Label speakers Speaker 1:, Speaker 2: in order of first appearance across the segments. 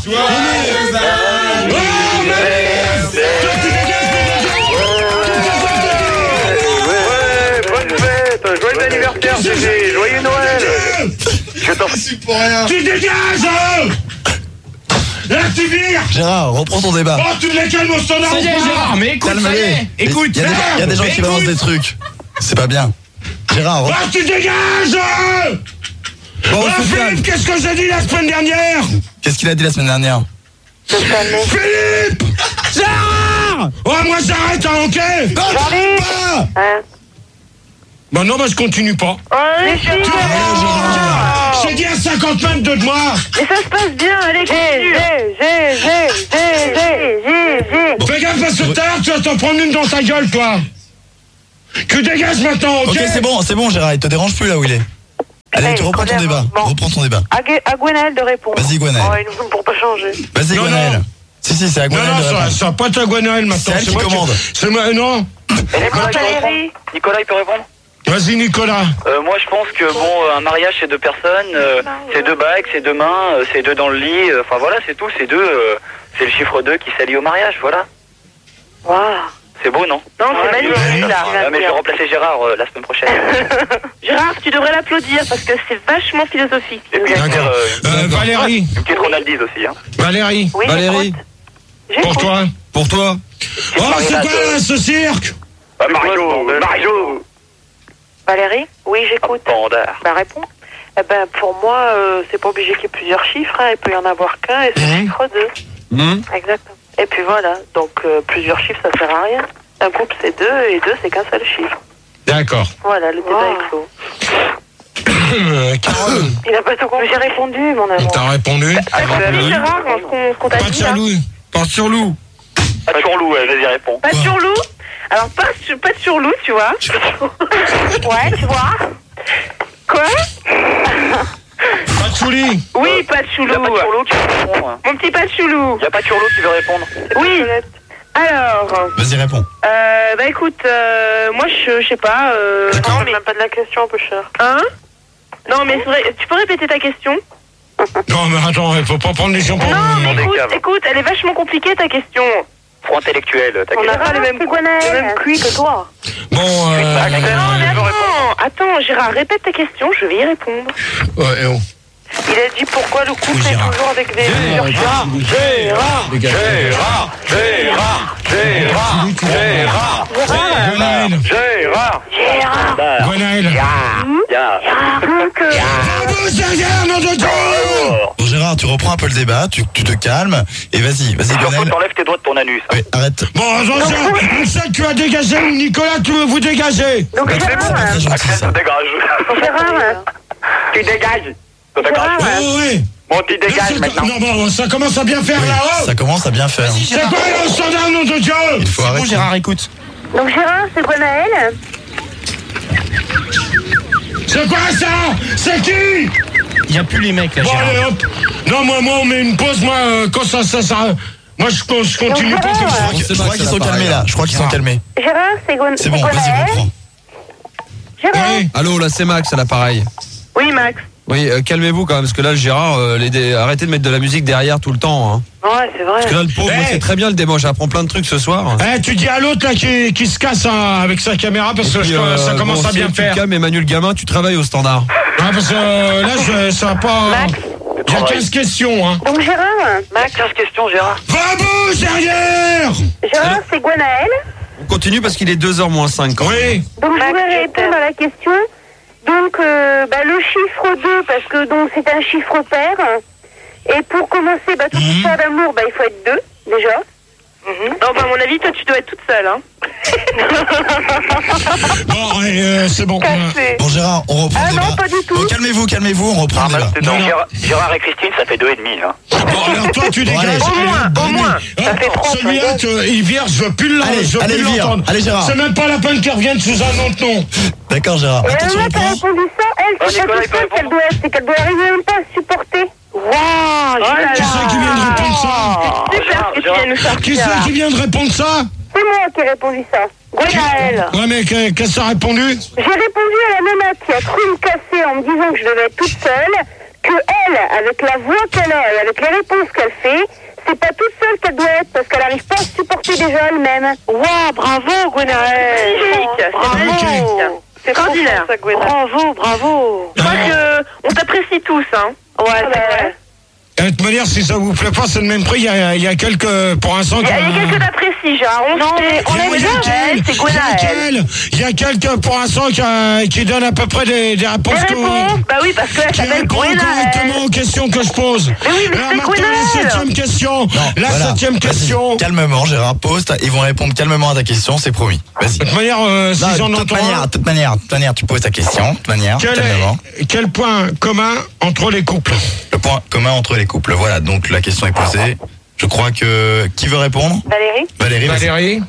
Speaker 1: Joyeux anniversaire, GG. Joyeux Noël. Je t'en prie pour rien.
Speaker 2: Tu dégages. Là, tu vires.
Speaker 3: Gérard, reprends ton débat.
Speaker 2: Oh, tu les calmes au standard.
Speaker 4: Ça y est, Gérard, mais écoute, ça y est. Écoute,
Speaker 3: il y a des gens qui balancent des trucs. C'est pas bien. Gérard,
Speaker 2: ah, tu dégages.
Speaker 3: Bon,
Speaker 2: Philippe, qu'est-ce que j'ai dit la semaine dernière?
Speaker 3: Qu'est-ce qu'il a dit la semaine dernière?
Speaker 2: Philippe. Gérard. Oh, moi j'arrête, hein, ok.
Speaker 5: Jean-Luc.
Speaker 2: Bah non, bah je continue pas.
Speaker 5: Ouais,
Speaker 2: j'ai dit à 50 mètres de moi.
Speaker 5: Mais ça se passe bien, allez, continue.
Speaker 2: Fais gaffe parce que tout à l'heure tu vas t'en prendre une dans ta gueule, toi. Tu dégages maintenant, ok?
Speaker 3: Ok, c'est bon, Gérard, il te dérange plus là où il est. Allez, tu reprends ton débat. Reprends ton débat.
Speaker 5: À Gwenaël de répondre.
Speaker 3: Vas-y, Gwenaël.
Speaker 5: Oh, ils nous pour pas changer.
Speaker 3: Vas-y, Gwenaël. Si, c'est à Gwenaël de répondre.
Speaker 2: Ça va pas être à Gwenaël maintenant.
Speaker 3: C'est elle qui commande.
Speaker 2: C'est moi, non.
Speaker 1: Nicolas, il peut répondre?
Speaker 2: Vas-y, Nicolas.
Speaker 1: Moi, je pense que un mariage, c'est deux personnes, c'est deux bagues, c'est deux mains, c'est deux dans le lit. Enfin voilà, c'est tout. C'est deux. C'est le chiffre 2 qui s'allie au mariage, voilà.
Speaker 5: Waouh.
Speaker 1: C'est beau, non?
Speaker 5: Non, c'est magnifique, là.
Speaker 1: Mais je vais remplacer Gérard la semaine prochaine.
Speaker 5: Gérard, tu devrais l'applaudir parce que c'est vachement philosophique.
Speaker 1: Et puis,
Speaker 2: Valérie.
Speaker 1: Une petite Ronaldise aussi, hein.
Speaker 2: Valérie.
Speaker 5: Oui,
Speaker 3: Valérie.
Speaker 2: Pour toi.
Speaker 3: Pour toi.
Speaker 2: Oh, c'est quoi là, ce cirque?
Speaker 1: Mario.
Speaker 5: Valérie? Oui, j'écoute. Bah, réponds. Eh ben, pour moi, c'est pas obligé qu'il y ait plusieurs chiffres, hein. Il peut y en avoir qu'un et c'est le chiffre 2. Exactement. Et puis voilà, donc plusieurs chiffres, ça sert à rien. Un couple, c'est 2 et 2, c'est qu'un seul chiffre.
Speaker 2: D'accord.
Speaker 5: Voilà, le débat est clos.
Speaker 2: Carole.
Speaker 5: Il a pas tout compris. J'ai répondu, mon amour.
Speaker 2: T'as répondu?
Speaker 5: Gérard, ce qu'on t'a
Speaker 2: Pas de
Speaker 5: dit,
Speaker 2: sur
Speaker 5: là.
Speaker 2: loup. Pas sur loup.
Speaker 1: Pas de surloup, vas-y, réponds.
Speaker 5: Pas de surloup. Alors, pas de surloup, tu vois. Ouais, tu vois. Quoi?
Speaker 2: Pas de chouli.
Speaker 5: Oui, pas de choulou.
Speaker 1: Y'a pas de surloup qui veut répondre.
Speaker 5: Mon petit pas de choulou.
Speaker 1: Y'a pas de surloup qui veut répondre.
Speaker 5: Oui. Alors.
Speaker 3: Vas-y, réponds.
Speaker 5: Bah écoute, moi je sais pas. Non, mais même pas de la question un peu cher. Hein? Non, mais c'est vrai, tu peux répéter ta question?
Speaker 2: Non, mais attends, il faut pas prendre les gens pour...
Speaker 5: Non, mais écoute, elle est vachement compliquée ta question.
Speaker 1: Trop intellectuel, ta
Speaker 5: On
Speaker 1: question.
Speaker 5: n'a pas le même cuit que toi.
Speaker 2: Bon,
Speaker 5: Non, mais attends, Gérard, répète ta question, je vais y répondre.
Speaker 2: Ouais, oh.
Speaker 5: Il a dit pourquoi le couple est toujours avec des...
Speaker 1: Gérard.
Speaker 2: Gwenaël.
Speaker 3: Bon, Gérard, tu reprends un peu le débat, tu te calmes, et vas-y, Gwenaël.
Speaker 1: T'enlèves tes doigts de ton anus.
Speaker 3: Oui, arrête.
Speaker 2: Bon, attention, on sait que tu as dégagé ou Nicolas, tu veux vous dégager.
Speaker 5: Donc Gérard,
Speaker 3: Très gentil, ça.
Speaker 5: Gérard,
Speaker 1: Tu dégages.
Speaker 2: Oh, oui.
Speaker 1: Bon, tu dégages maintenant.
Speaker 2: Non, bon, ça commence à bien faire là-haut.
Speaker 3: Ça commence à bien faire.
Speaker 2: C'est quoi le standard, nom de Dieu?
Speaker 3: Il faut arrêter.
Speaker 4: Gérard, écoute.
Speaker 5: donc Gérard, c'est Gwenaël.
Speaker 2: C'est quoi ça? C'est qui?
Speaker 4: Il n'y a plus les mecs là,
Speaker 2: Bon,
Speaker 4: Gérard.
Speaker 2: allez, hop. Non, moi, on met une pause, moi, quand ça... Moi, je continue pas comme ça.
Speaker 3: Je crois qu'ils sont calmés là. Je crois qu'ils sont calmés.
Speaker 5: Gérard, c'est
Speaker 3: C'est bon, vas-y,
Speaker 5: Gwenaël.
Speaker 3: reprends.
Speaker 5: Gérard.
Speaker 2: Oui.
Speaker 6: Allô, là c'est Max à l'appareil.
Speaker 5: Oui, Max.
Speaker 6: Oui, calmez-vous quand même, parce que là le Gérard, arrêtez de mettre de la musique derrière tout le temps. Hein.
Speaker 5: Ouais, c'est vrai.
Speaker 6: Parce que là le pauvre, moi, c'est très bien le démo, j'apprends plein de trucs ce soir.
Speaker 2: Tu dis à l'autre là qui se casse avec sa caméra parce que ça commence à bien faire.
Speaker 6: Calme, Emmanuel Gamin, tu travailles au standard.
Speaker 2: Parce que là, ça va pas...
Speaker 5: Max.
Speaker 2: Il y a 15 questions, hein.
Speaker 5: Donc Gérard.
Speaker 1: Max, 15 questions, Gérard.
Speaker 2: Va-bouche derrière.
Speaker 5: Gérard, c'est Gwenaël.
Speaker 6: On continue parce qu'il est 2h moins 5.
Speaker 2: Oui.
Speaker 5: Donc je voudrais répondre à la question. Donc le chiffre 2, parce que donc c'est un chiffre pair. Et pour commencer, toute histoire d'amour, il faut être 2, déjà. Non, à mon avis, toi tu dois être toute seule, hein.
Speaker 2: Bon, c'est bon.
Speaker 3: Bon, Gérard, on reprend le débat.
Speaker 5: Non, pas du tout.
Speaker 3: Bon, calmez-vous, on reprend le débat.
Speaker 1: Donc, Gérard et Christine, ça fait 2,5. Hein.
Speaker 2: Bon, alors toi, tu dégages.
Speaker 5: Au moins. Ça fait 30.
Speaker 2: Celui-là, il vire, je veux plus l'entendre.
Speaker 3: Allez, Gérard.
Speaker 2: C'est même pas la peine qu'il revienne sous un autre nom.
Speaker 3: D'accord, Gérard.
Speaker 5: Et
Speaker 3: Attends, tu
Speaker 5: là, t'as
Speaker 3: reprends.
Speaker 5: répondu ça, elle, c'est pas
Speaker 1: Nicolas,
Speaker 5: tout seul qu'elle doit être, c'est qu'elle doit arriver même pas à supporter. Waouh,
Speaker 2: Qui c'est qui vient de répondre ça?
Speaker 5: Super ce que tu viens de nous sortir.
Speaker 2: Qui c'est qui vient de répondre ça?
Speaker 5: C'est moi qui ai répondu ça. Gwenaël.
Speaker 2: Ouais, mais qu'est-ce que ça a répondu?
Speaker 5: J'ai répondu à la nana qui a cru me casser en me disant que je devais être toute seule,
Speaker 7: que elle, avec la voix qu'elle a et avec les réponses qu'elle fait, c'est pas toute seule qu'elle doit être parce qu'elle n'arrive pas à se supporter déjà elle-même.
Speaker 5: Waouh, bravo, Gwenaël.
Speaker 7: Bravo.
Speaker 5: C'est extraordinaire. Bravo. Je crois que on t'apprécie tous, hein.
Speaker 7: Ouais, c'est vrai.
Speaker 2: De toute manière, si ça vous plaît pas, c'est le même prix. Il y a quelques, pour l'instant.
Speaker 5: Il y a quelques d'apprécie, genre. On aime Gwenaël, c'est Gwenaël.
Speaker 2: Il y a quelques, pour l'instant, qui donnent à peu près des réponses.
Speaker 5: Bah oui, parce qu'elle s'appelle Gwenaël.
Speaker 2: Correctement aux questions que je pose.
Speaker 5: Mais oui, mais
Speaker 2: alors
Speaker 5: c'est
Speaker 2: maintenant,
Speaker 5: Gwenaël.
Speaker 2: la septième question. Septième question.
Speaker 3: Calmement, Gérard, pose. Ils vont répondre calmement à ta question, c'est promis. Vas-y.
Speaker 2: De toute manière, si j'en entends.
Speaker 3: De toute manière, tu poses ta question. De toute manière, calmement.
Speaker 2: Quel point commun entre les couples?
Speaker 3: Le point commun entre les couples. Voilà, donc la question est posée. Je crois que... Qui veut répondre?
Speaker 2: Valérie.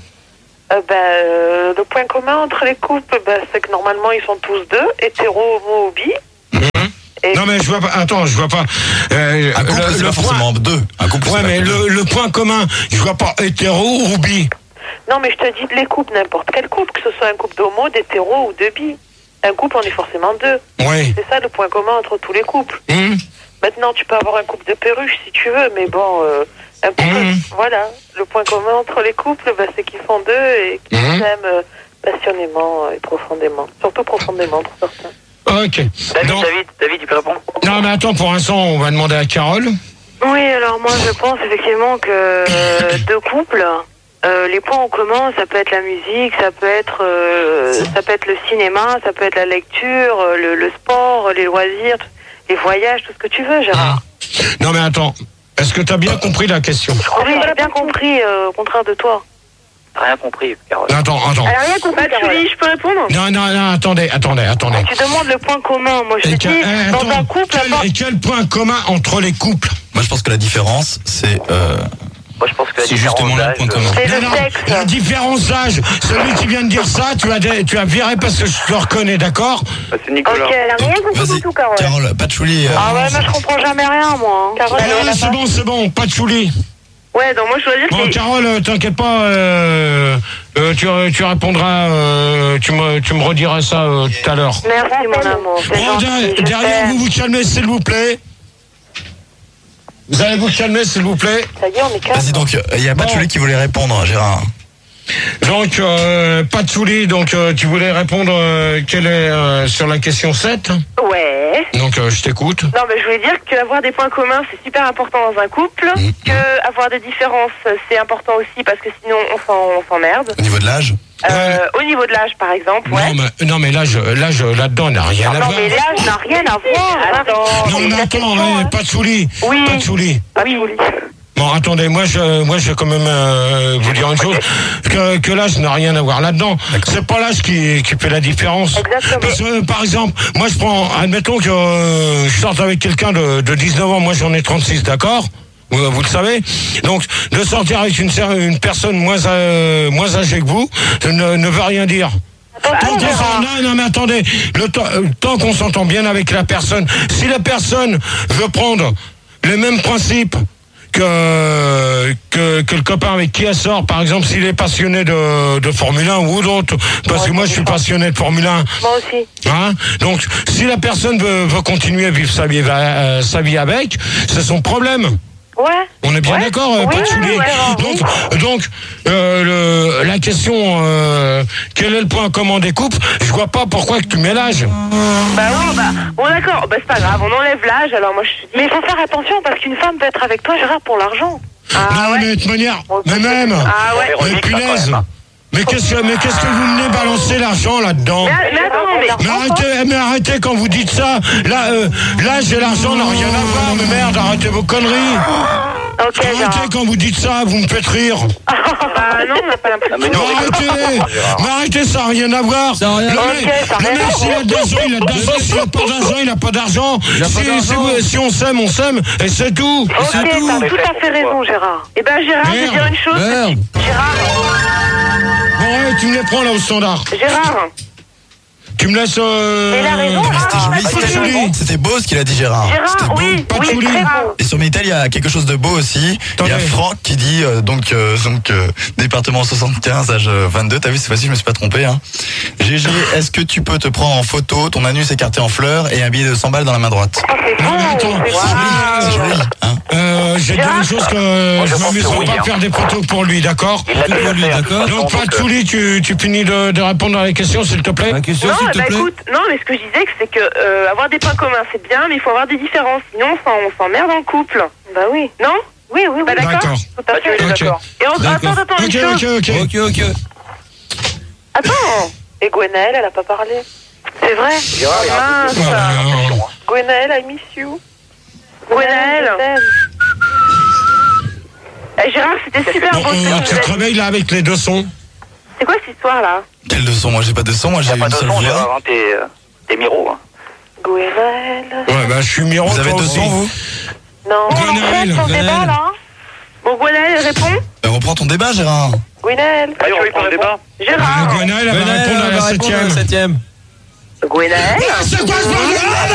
Speaker 5: Le point commun entre les couples, c'est que normalement ils sont tous deux, hétéro, homo ou bi.
Speaker 2: Non mais je vois pas. Attends, je vois pas.
Speaker 3: Un couple, c'est pas forcément deux. Un couple,
Speaker 2: ouais, mais le point commun, je vois pas hétéro ou bi.
Speaker 5: Non, mais je te dis les couples, n'importe quel couple, que ce soit un couple d'homo, d'hétéro ou de bi. Un couple, on est forcément deux.
Speaker 2: Oui.
Speaker 5: C'est ça le point commun entre tous les couples. Maintenant, tu peux avoir un couple de perruches si tu veux, mais bon, un couple, voilà. Le point commun entre les couples, c'est qu'ils sont deux et qu'ils s'aiment passionnément et profondément. Surtout profondément pour certains.
Speaker 2: Ok.
Speaker 1: David, tu peux répondre?
Speaker 2: Non, mais attends, pour l'instant, on va demander à Carole.
Speaker 8: Oui, alors moi, je pense effectivement que deux couples, les points en commun, ça peut être la musique, ça peut être le cinéma, ça peut être la lecture, le sport, les loisirs, les voyages, tout ce que tu veux, Gérard.
Speaker 2: Non mais attends, est-ce que tu as bien compris la question?
Speaker 8: Oui, j'ai bien compris, au contraire de toi.
Speaker 1: Rien compris, Carole.
Speaker 2: Attends.
Speaker 8: Elle a rien compris, Carole. Je peux répondre?
Speaker 2: Non, attendez.
Speaker 8: Tu demandes le point commun. Moi, je te dis, dans un couple...
Speaker 2: Quel point commun entre les couples?
Speaker 3: Moi, je pense que la différence, c'est...
Speaker 1: Moi, je pense que
Speaker 3: c'est justement le point commun.
Speaker 8: C'est le sexe.
Speaker 2: La différence d'âge, celui qui vient de dire ça, tu as viré parce que je te reconnais, d'accord?
Speaker 1: C'est Nicolas.
Speaker 8: Ok, elle a rien compris du tout, Carole.
Speaker 3: Carole, Patchouli...
Speaker 8: Ah ouais, moi je comprends jamais rien, moi. Carole,
Speaker 2: c'est bon, pas de chouli.
Speaker 8: Ouais, donc moi je dois dire
Speaker 2: que... Bon, Carole, t'inquiète pas, tu répondras, tu me rediras ça tout à l'heure.
Speaker 8: Merci, mon amour.
Speaker 2: Derrière vous calmez, s'il vous plaît. Vous allez vous calmer, s'il vous plaît.
Speaker 5: Ça y est, on est calme.
Speaker 3: Vas-y, donc, il y a Patchouli qui voulait répondre, Gérard.
Speaker 2: Donc, Patchouli, donc, tu voulais répondre quelle est sur la question 7?
Speaker 5: Ouais.
Speaker 2: Donc, je t'écoute.
Speaker 5: Non, mais je voulais dire qu'avoir des points communs, c'est super important dans un couple. Que avoir des différences, c'est important aussi parce que sinon, on s'emmerde.
Speaker 3: Au niveau de l'âge?
Speaker 5: Au niveau de l'âge, par exemple, ouais.
Speaker 2: Non, mais l'âge là-dedans n'a rien à voir.
Speaker 5: Non, mais l'âge n'a rien à voir.
Speaker 2: Non, mais attends, Patchouli.
Speaker 5: Oui.
Speaker 2: Patchouli.
Speaker 5: Oui.
Speaker 2: Bon, attendez, moi je vais quand même vous dire une chose, que l'âge n'a rien à voir là-dedans. C'est pas l'âge qui fait la différence.
Speaker 5: Exactement.
Speaker 2: Parce que, par exemple, moi je prends, admettons que je sorte avec quelqu'un de 19 ans, moi j'en ai 36, d'accord? Vous le savez. Donc, de sortir avec une personne moins âgée que vous, ne veut rien dire. Non, mais attendez, tant qu'on s'entend bien avec la personne, si la personne veut prendre les mêmes principes que le copain avec qui elle sort, par exemple, s'il est passionné de Formule 1 ou d'autres, parce que moi je suis passionné de Formule 1.
Speaker 5: Moi aussi.
Speaker 2: Hein? Donc, si la personne veut continuer à vivre sa vie avec, c'est son problème.
Speaker 5: Ouais.
Speaker 2: On est bien d'accord, Patchouli. Donc, la question, quel est le point commun des couples? Je vois pas pourquoi que tu mets l'âge.
Speaker 5: Bon d'accord, c'est pas grave, on enlève l'âge, alors moi je... Mais il faut faire attention parce qu'une femme peut être avec toi, Gérard, pour l'argent.
Speaker 2: Non, mais de toute manière, mais même.
Speaker 5: Ah ouais.
Speaker 2: Mais punaise. Mais qu'est-ce que vous venez balancer l'argent là-dedans? Mais arrêtez quand vous dites ça. L'âge et l'argent n'ont rien à voir, mais merde, arrêtez vos conneries.
Speaker 5: Okay,
Speaker 2: arrêtez quand vous dites ça, vous me faites rire.
Speaker 5: Non, on n'a pas l'impression.
Speaker 2: Mais arrêtez, ça n'a rien à voir. Le mec, s'il a de l'argent, il a de l'argent. S'il n'a pas d'argent, il n'a pas d'argent. Si on s'aime, on s'aime. Et c'est tout.
Speaker 5: Ok, t'as tout à fait raison, Gérard. Eh ben, Gérard, je vais dire une chose. Gérard.
Speaker 2: Bon, ouais, tu me les prends là au standard.
Speaker 5: Gérard.
Speaker 2: Tu me laisses.
Speaker 7: Il a raison.
Speaker 3: C'était beau ce qu'il a dit Gérard.
Speaker 7: Gérard, oui, très beau.
Speaker 3: Et sur Minitel, il y a quelque chose de beau aussi. Il y a Franck qui dit département 75, âge 22. T'as vu, cette fois-ci, je me suis pas trompé. Hein. GG, est-ce que tu peux te prendre en photo ton anus écarté en fleurs et un billet de 100 balles dans la main droite?
Speaker 2: Non, mais attends.
Speaker 3: C'est joli. Hein.
Speaker 2: Je vais te dire une chose que je m'amuserai pas à faire des photos pour lui, d'accord?
Speaker 6: D'accord.
Speaker 2: Donc, Patchouli, tu finis de répondre à la question, s'il te plaît?
Speaker 8: Non, écoute, non, mais ce que je disais, c'est que avoir des points communs, c'est bien, mais il faut avoir des différences. Sinon, on s'emmerde en couple.
Speaker 7: Bah oui.
Speaker 8: Non?
Speaker 7: Oui.
Speaker 8: Bah, d'accord.
Speaker 7: Tout à fait.
Speaker 8: D'accord. Et attends, une chose.
Speaker 6: Ok.
Speaker 8: Attends.
Speaker 5: Et Gwenaëlle, elle a pas parlé.
Speaker 8: C'est vrai. Mince.
Speaker 5: Gwenaëlle, I miss you.
Speaker 8: Gwenaëlle. Gérard, c'était super beau.
Speaker 2: Tu te réveilles là avec les deux sons.
Speaker 8: C'est quoi cette histoire-là?
Speaker 3: Quel de son? Moi, j'ai pas de son. Moi, j'ai une seule voix.
Speaker 1: T'es Miro. Hein.
Speaker 5: Gwenaëlle.
Speaker 2: Ouais, bah, je suis Miro.
Speaker 3: Vous avez
Speaker 2: toi
Speaker 3: deux
Speaker 2: aussi.
Speaker 3: sons, vous?
Speaker 5: Non.
Speaker 2: Gwenaëlle.
Speaker 7: Son débat, là.
Speaker 8: Bon, Gwenaëlle répond.
Speaker 3: Reprends ton débat, Gérard.
Speaker 5: Gwenaëlle.
Speaker 1: Allez, on reprend le débat.
Speaker 8: Gérard.
Speaker 2: Gwenaëlle, elle va répondre à la 7ème.
Speaker 8: Gwenaëlle.
Speaker 2: C'est quoi ce bordel?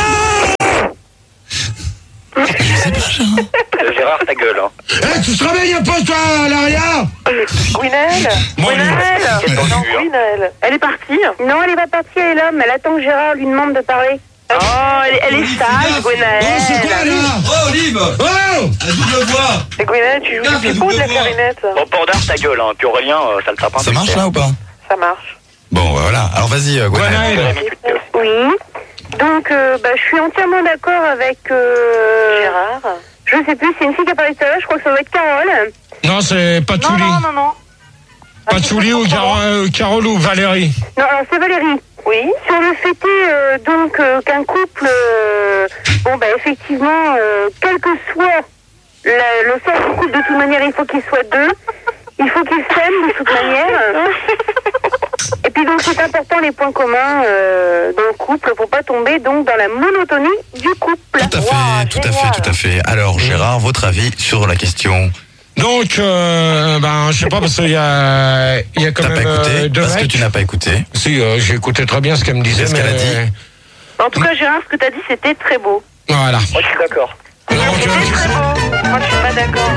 Speaker 3: Je sais pas, Gérard.
Speaker 1: Gérard, ta gueule. Hein.
Speaker 2: Tu te réveilles un peu, toi, Laria?
Speaker 5: Gwenaëlle.
Speaker 8: Gwenaëlle.
Speaker 5: Non, Gwenaëlle.
Speaker 8: Elle est partie.
Speaker 7: Non, elle est pas partie, elle est là, mais elle attend que Gérard lui demande de parler.
Speaker 8: Oh, elle est sage, Gwenaëlle.
Speaker 2: Oh, c'est quoi, là?
Speaker 6: Oh, Olive.
Speaker 2: Oh!
Speaker 6: La double voix.
Speaker 5: Et Gwenaëlle, tu joues du pipeau ou de la clarinette?
Speaker 1: Bon, Pordard, ta gueule. Hein. Puis Aurélien, ça le tape un peu.
Speaker 3: Ça marche là ou pas?
Speaker 5: Ça marche.
Speaker 3: Bon, voilà. Alors vas-y, Gwenaëlle.
Speaker 7: Oui. Donc, je suis entièrement d'accord avec...
Speaker 5: Gérard.
Speaker 7: Je sais plus, c'est une fille qui a parlé tout à l'heure, je crois que ça doit être Carole.
Speaker 2: Non, c'est Patchouli.
Speaker 5: Non.
Speaker 2: Patchouli ou Carole ou Valérie?
Speaker 7: Non, alors c'est Valérie.
Speaker 5: Oui.
Speaker 7: Sur le fait qu'un couple, effectivement, quel que soit le sort du couple, de toute manière, il faut qu'il soit deux. Il faut qu'ils s'aiment de toute manière. Et puis donc c'est important les points communs dans le couple pour pas tomber donc dans la monotonie du couple.
Speaker 3: Tout à fait. Alors Gérard, votre avis sur la question?
Speaker 2: Donc, je sais pas, parce qu'il y a quand
Speaker 3: T'as
Speaker 2: même
Speaker 3: pas écouté?
Speaker 2: deux
Speaker 3: Parce que
Speaker 2: mecs.
Speaker 3: tu n'as pas écouté.
Speaker 2: Si, j'ai écouté très bien ce qu'elle me disait.
Speaker 3: Qu'est-ce qu'elle a dit?
Speaker 8: En tout cas, Gérard, ce que t'as dit, c'était très beau.
Speaker 2: Voilà.
Speaker 1: Moi, je suis d'accord.
Speaker 2: Donc,
Speaker 8: C'était très beau. Moi, je suis pas d'accord.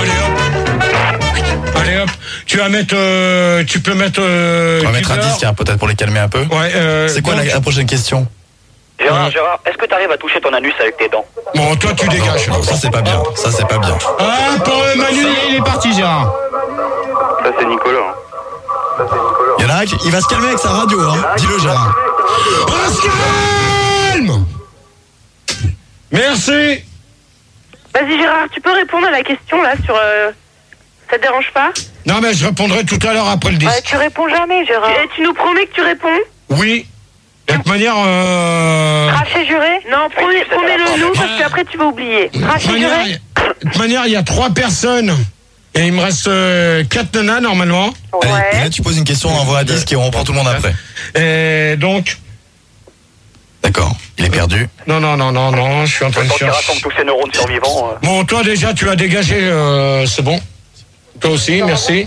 Speaker 2: allez hop, tu peux mettre.
Speaker 3: On va mettre un
Speaker 2: Deezer.
Speaker 3: 10, tiens, peut-être pour les calmer un peu.
Speaker 2: Ouais.
Speaker 3: C'est quoi
Speaker 2: donc-
Speaker 3: la prochaine question?
Speaker 1: Gérard, est-ce que t'arrives à toucher ton anus avec tes dents?
Speaker 2: Bon, toi, tu dégages.
Speaker 3: Non, ça c'est pas bien.
Speaker 2: Ah, pour Manu,
Speaker 6: Il est parti, Gérard.
Speaker 1: Ça, c'est Nicolas.
Speaker 3: Il y en a un qui il va se calmer avec sa radio, hein. Dis-le, Gérard.
Speaker 2: on se calme. Merci.
Speaker 8: Vas-y, Gérard, tu peux répondre à la question, là, sur... Ça te dérange pas?
Speaker 2: Non, mais je répondrai tout à l'heure après le disque.
Speaker 5: Tu réponds jamais, Gérard.
Speaker 8: Tu nous promets que tu réponds?
Speaker 2: Oui. De toute manière,
Speaker 5: Craché juré?
Speaker 8: Non, promets-le nous, parce qu'après, tu vas oublier. Craché juré?
Speaker 2: de toute manière, il y a 3 personnes. Et il me reste 4 nanas, normalement.
Speaker 3: Allez, et là
Speaker 5: Ouais.
Speaker 3: tu poses une question, on envoie un disque et on reprend tout le monde après.
Speaker 2: Et donc...
Speaker 3: D'accord, il est perdu.
Speaker 2: Non, je suis en train de
Speaker 1: Quand tu
Speaker 2: chercher.
Speaker 1: rassembles tous ces neurones survivants...
Speaker 2: Bon, toi déjà, tu as dégagé, c'est bon. Toi aussi, merci.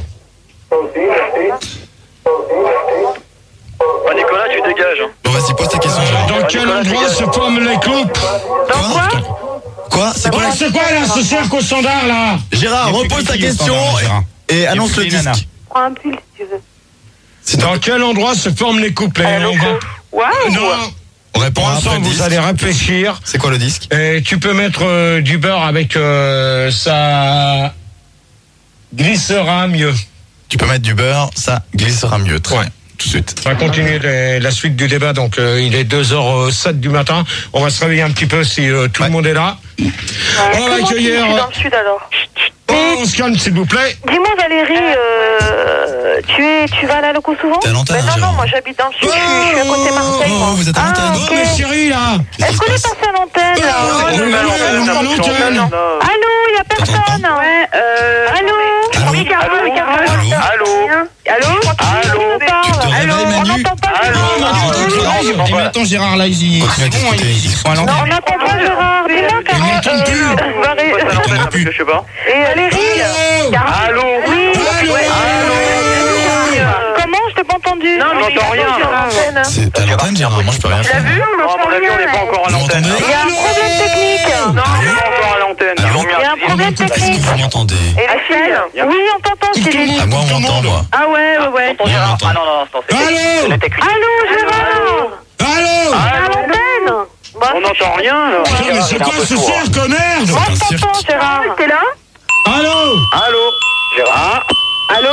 Speaker 1: Nicolas, tu dégages. Hein.
Speaker 3: Bon, vas-y, pose ta question, Gérard.
Speaker 2: Dans quel endroit se forment les couples?
Speaker 8: Dans quoi?
Speaker 3: Quoi? C'est quoi?
Speaker 2: C'est quoi là, ce cercle au standard là?
Speaker 3: Gérard, repose ta question et annonce le disque.
Speaker 5: Prends un pull si tu veux.
Speaker 3: C'est
Speaker 2: Dans quel endroit se forment les couples?
Speaker 8: Waouh!
Speaker 2: Non,
Speaker 3: On répond
Speaker 2: pour
Speaker 3: après
Speaker 2: l'instant,
Speaker 3: le
Speaker 2: vous
Speaker 3: disque.
Speaker 2: allez réfléchir.
Speaker 3: C'est quoi le disque?
Speaker 2: Et tu peux mettre du beurre avec ça glissera mieux.
Speaker 3: Tu peux mettre du beurre, ça glissera mieux. Très bien, tout de suite.
Speaker 2: On va continuer la suite du débat. Donc, il est 2h07 du matin. On va se réveiller un petit peu si tout le monde est là. On va accueillir...
Speaker 5: Je suis dans le sud alors.
Speaker 2: On se calme, s'il vous plaît.
Speaker 5: Dis-moi Valérie, tu vas à la loco souvent?
Speaker 3: T'es à l'antenne,
Speaker 5: Non,
Speaker 3: Gérard.
Speaker 5: moi j'habite dans le sud, je suis à côté de Marseille. moi.
Speaker 3: Vous êtes à l'antenne.
Speaker 2: Oh, mais chérie, là.
Speaker 5: Est-ce qu'on est passé à l'antenne là?
Speaker 2: on est à l'antenne.
Speaker 5: Allô, y a personne? Ouais, allô? Oui, Carole.
Speaker 1: Allô?
Speaker 8: Allô?
Speaker 3: Tu te réveilles,
Speaker 5: On
Speaker 3: Manu?
Speaker 5: n'entend pas
Speaker 1: Allô?
Speaker 5: Gérard.
Speaker 6: Et maintenant, Gérard, là, il...
Speaker 3: Continue à discuter, ils sont à
Speaker 5: Non,
Speaker 3: l'antenne.
Speaker 5: on n'entend pas Gérard. Dis-moi
Speaker 2: Ils n'entendent plus.
Speaker 1: Je sais pas.
Speaker 5: Et Valérie?
Speaker 1: Allô?
Speaker 5: Oui.
Speaker 2: Allô?
Speaker 5: Comment? Je te pense
Speaker 8: entendu.
Speaker 5: Non, mais
Speaker 1: n'entend rien.
Speaker 3: C'est à l'antenne, Gérard. Moi, je peux rien
Speaker 5: Tu l'as
Speaker 3: faire.
Speaker 5: vu? On
Speaker 1: Non, à
Speaker 5: n'entend
Speaker 1: mon avis, on n'est pas
Speaker 5: rien.
Speaker 1: encore à
Speaker 3: Vous
Speaker 1: l'antenne.
Speaker 3: m'entendez?
Speaker 8: Il y a un problème technique.
Speaker 1: Non, on n'est pas encore à l'antenne. Ils ont mis
Speaker 8: Il y a un problème
Speaker 3: Est-ce
Speaker 8: technique.
Speaker 3: que vous m'entendez?
Speaker 5: Et les filles?
Speaker 8: Oui, on t'entend, Céline.
Speaker 3: Ah, moi, on m'entend, moi.
Speaker 5: Ah ouais.
Speaker 1: Attends, Gérard. Ah non, c'est
Speaker 2: Allô
Speaker 1: c'était cuit.
Speaker 8: Allô, Gérard.
Speaker 2: Allô
Speaker 8: À l'antenne.
Speaker 1: On n'entend rien, là.
Speaker 2: Putain, mais c'est quoi ce cirque, merde?
Speaker 8: Moi, je t'entends, Gérard.
Speaker 5: T'es là?
Speaker 2: Allô
Speaker 1: Allô Gérard
Speaker 5: Allô?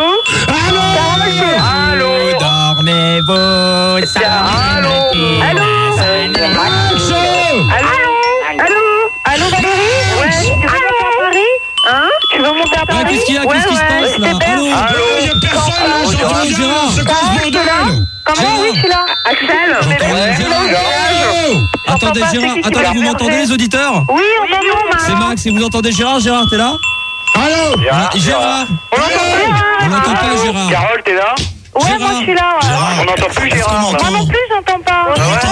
Speaker 1: Allô
Speaker 4: Dormez-vous
Speaker 1: Allô
Speaker 8: Allô, Valérie? Ouais, tu veux monter à Paris? Hein? Tu veux monter à Paris?
Speaker 6: Qu'est-ce qu'il y a? Qu'est-ce qui se passe là? Allô?
Speaker 2: Il y a personne là, j'entends rien, c'est quoi ce bordel?
Speaker 8: Comment? Oui, je suis là.
Speaker 5: Axel?
Speaker 6: J'entends rien, Gérard.
Speaker 2: Allô
Speaker 6: Attendez,
Speaker 8: pas,
Speaker 6: Gérard,
Speaker 8: c'est qui qui
Speaker 6: attendez,
Speaker 8: va
Speaker 6: vous m'entendez
Speaker 8: regarder
Speaker 6: les auditeurs?
Speaker 8: Oui, on t'entend,
Speaker 6: C'est Max, et vous entendez Gérard? Gérard, t'es là?
Speaker 2: Allô
Speaker 6: Gérard. On n'entend pas Gérard.
Speaker 1: Carole, t'es là
Speaker 8: Ouais, moi, je suis là. Ouais.
Speaker 3: Gérard,
Speaker 1: On n'entend plus
Speaker 3: est-ce qu'on
Speaker 1: Gérard.
Speaker 8: Moi non
Speaker 3: m'entend?
Speaker 8: plus, j'entends pas.
Speaker 3: On m'entend?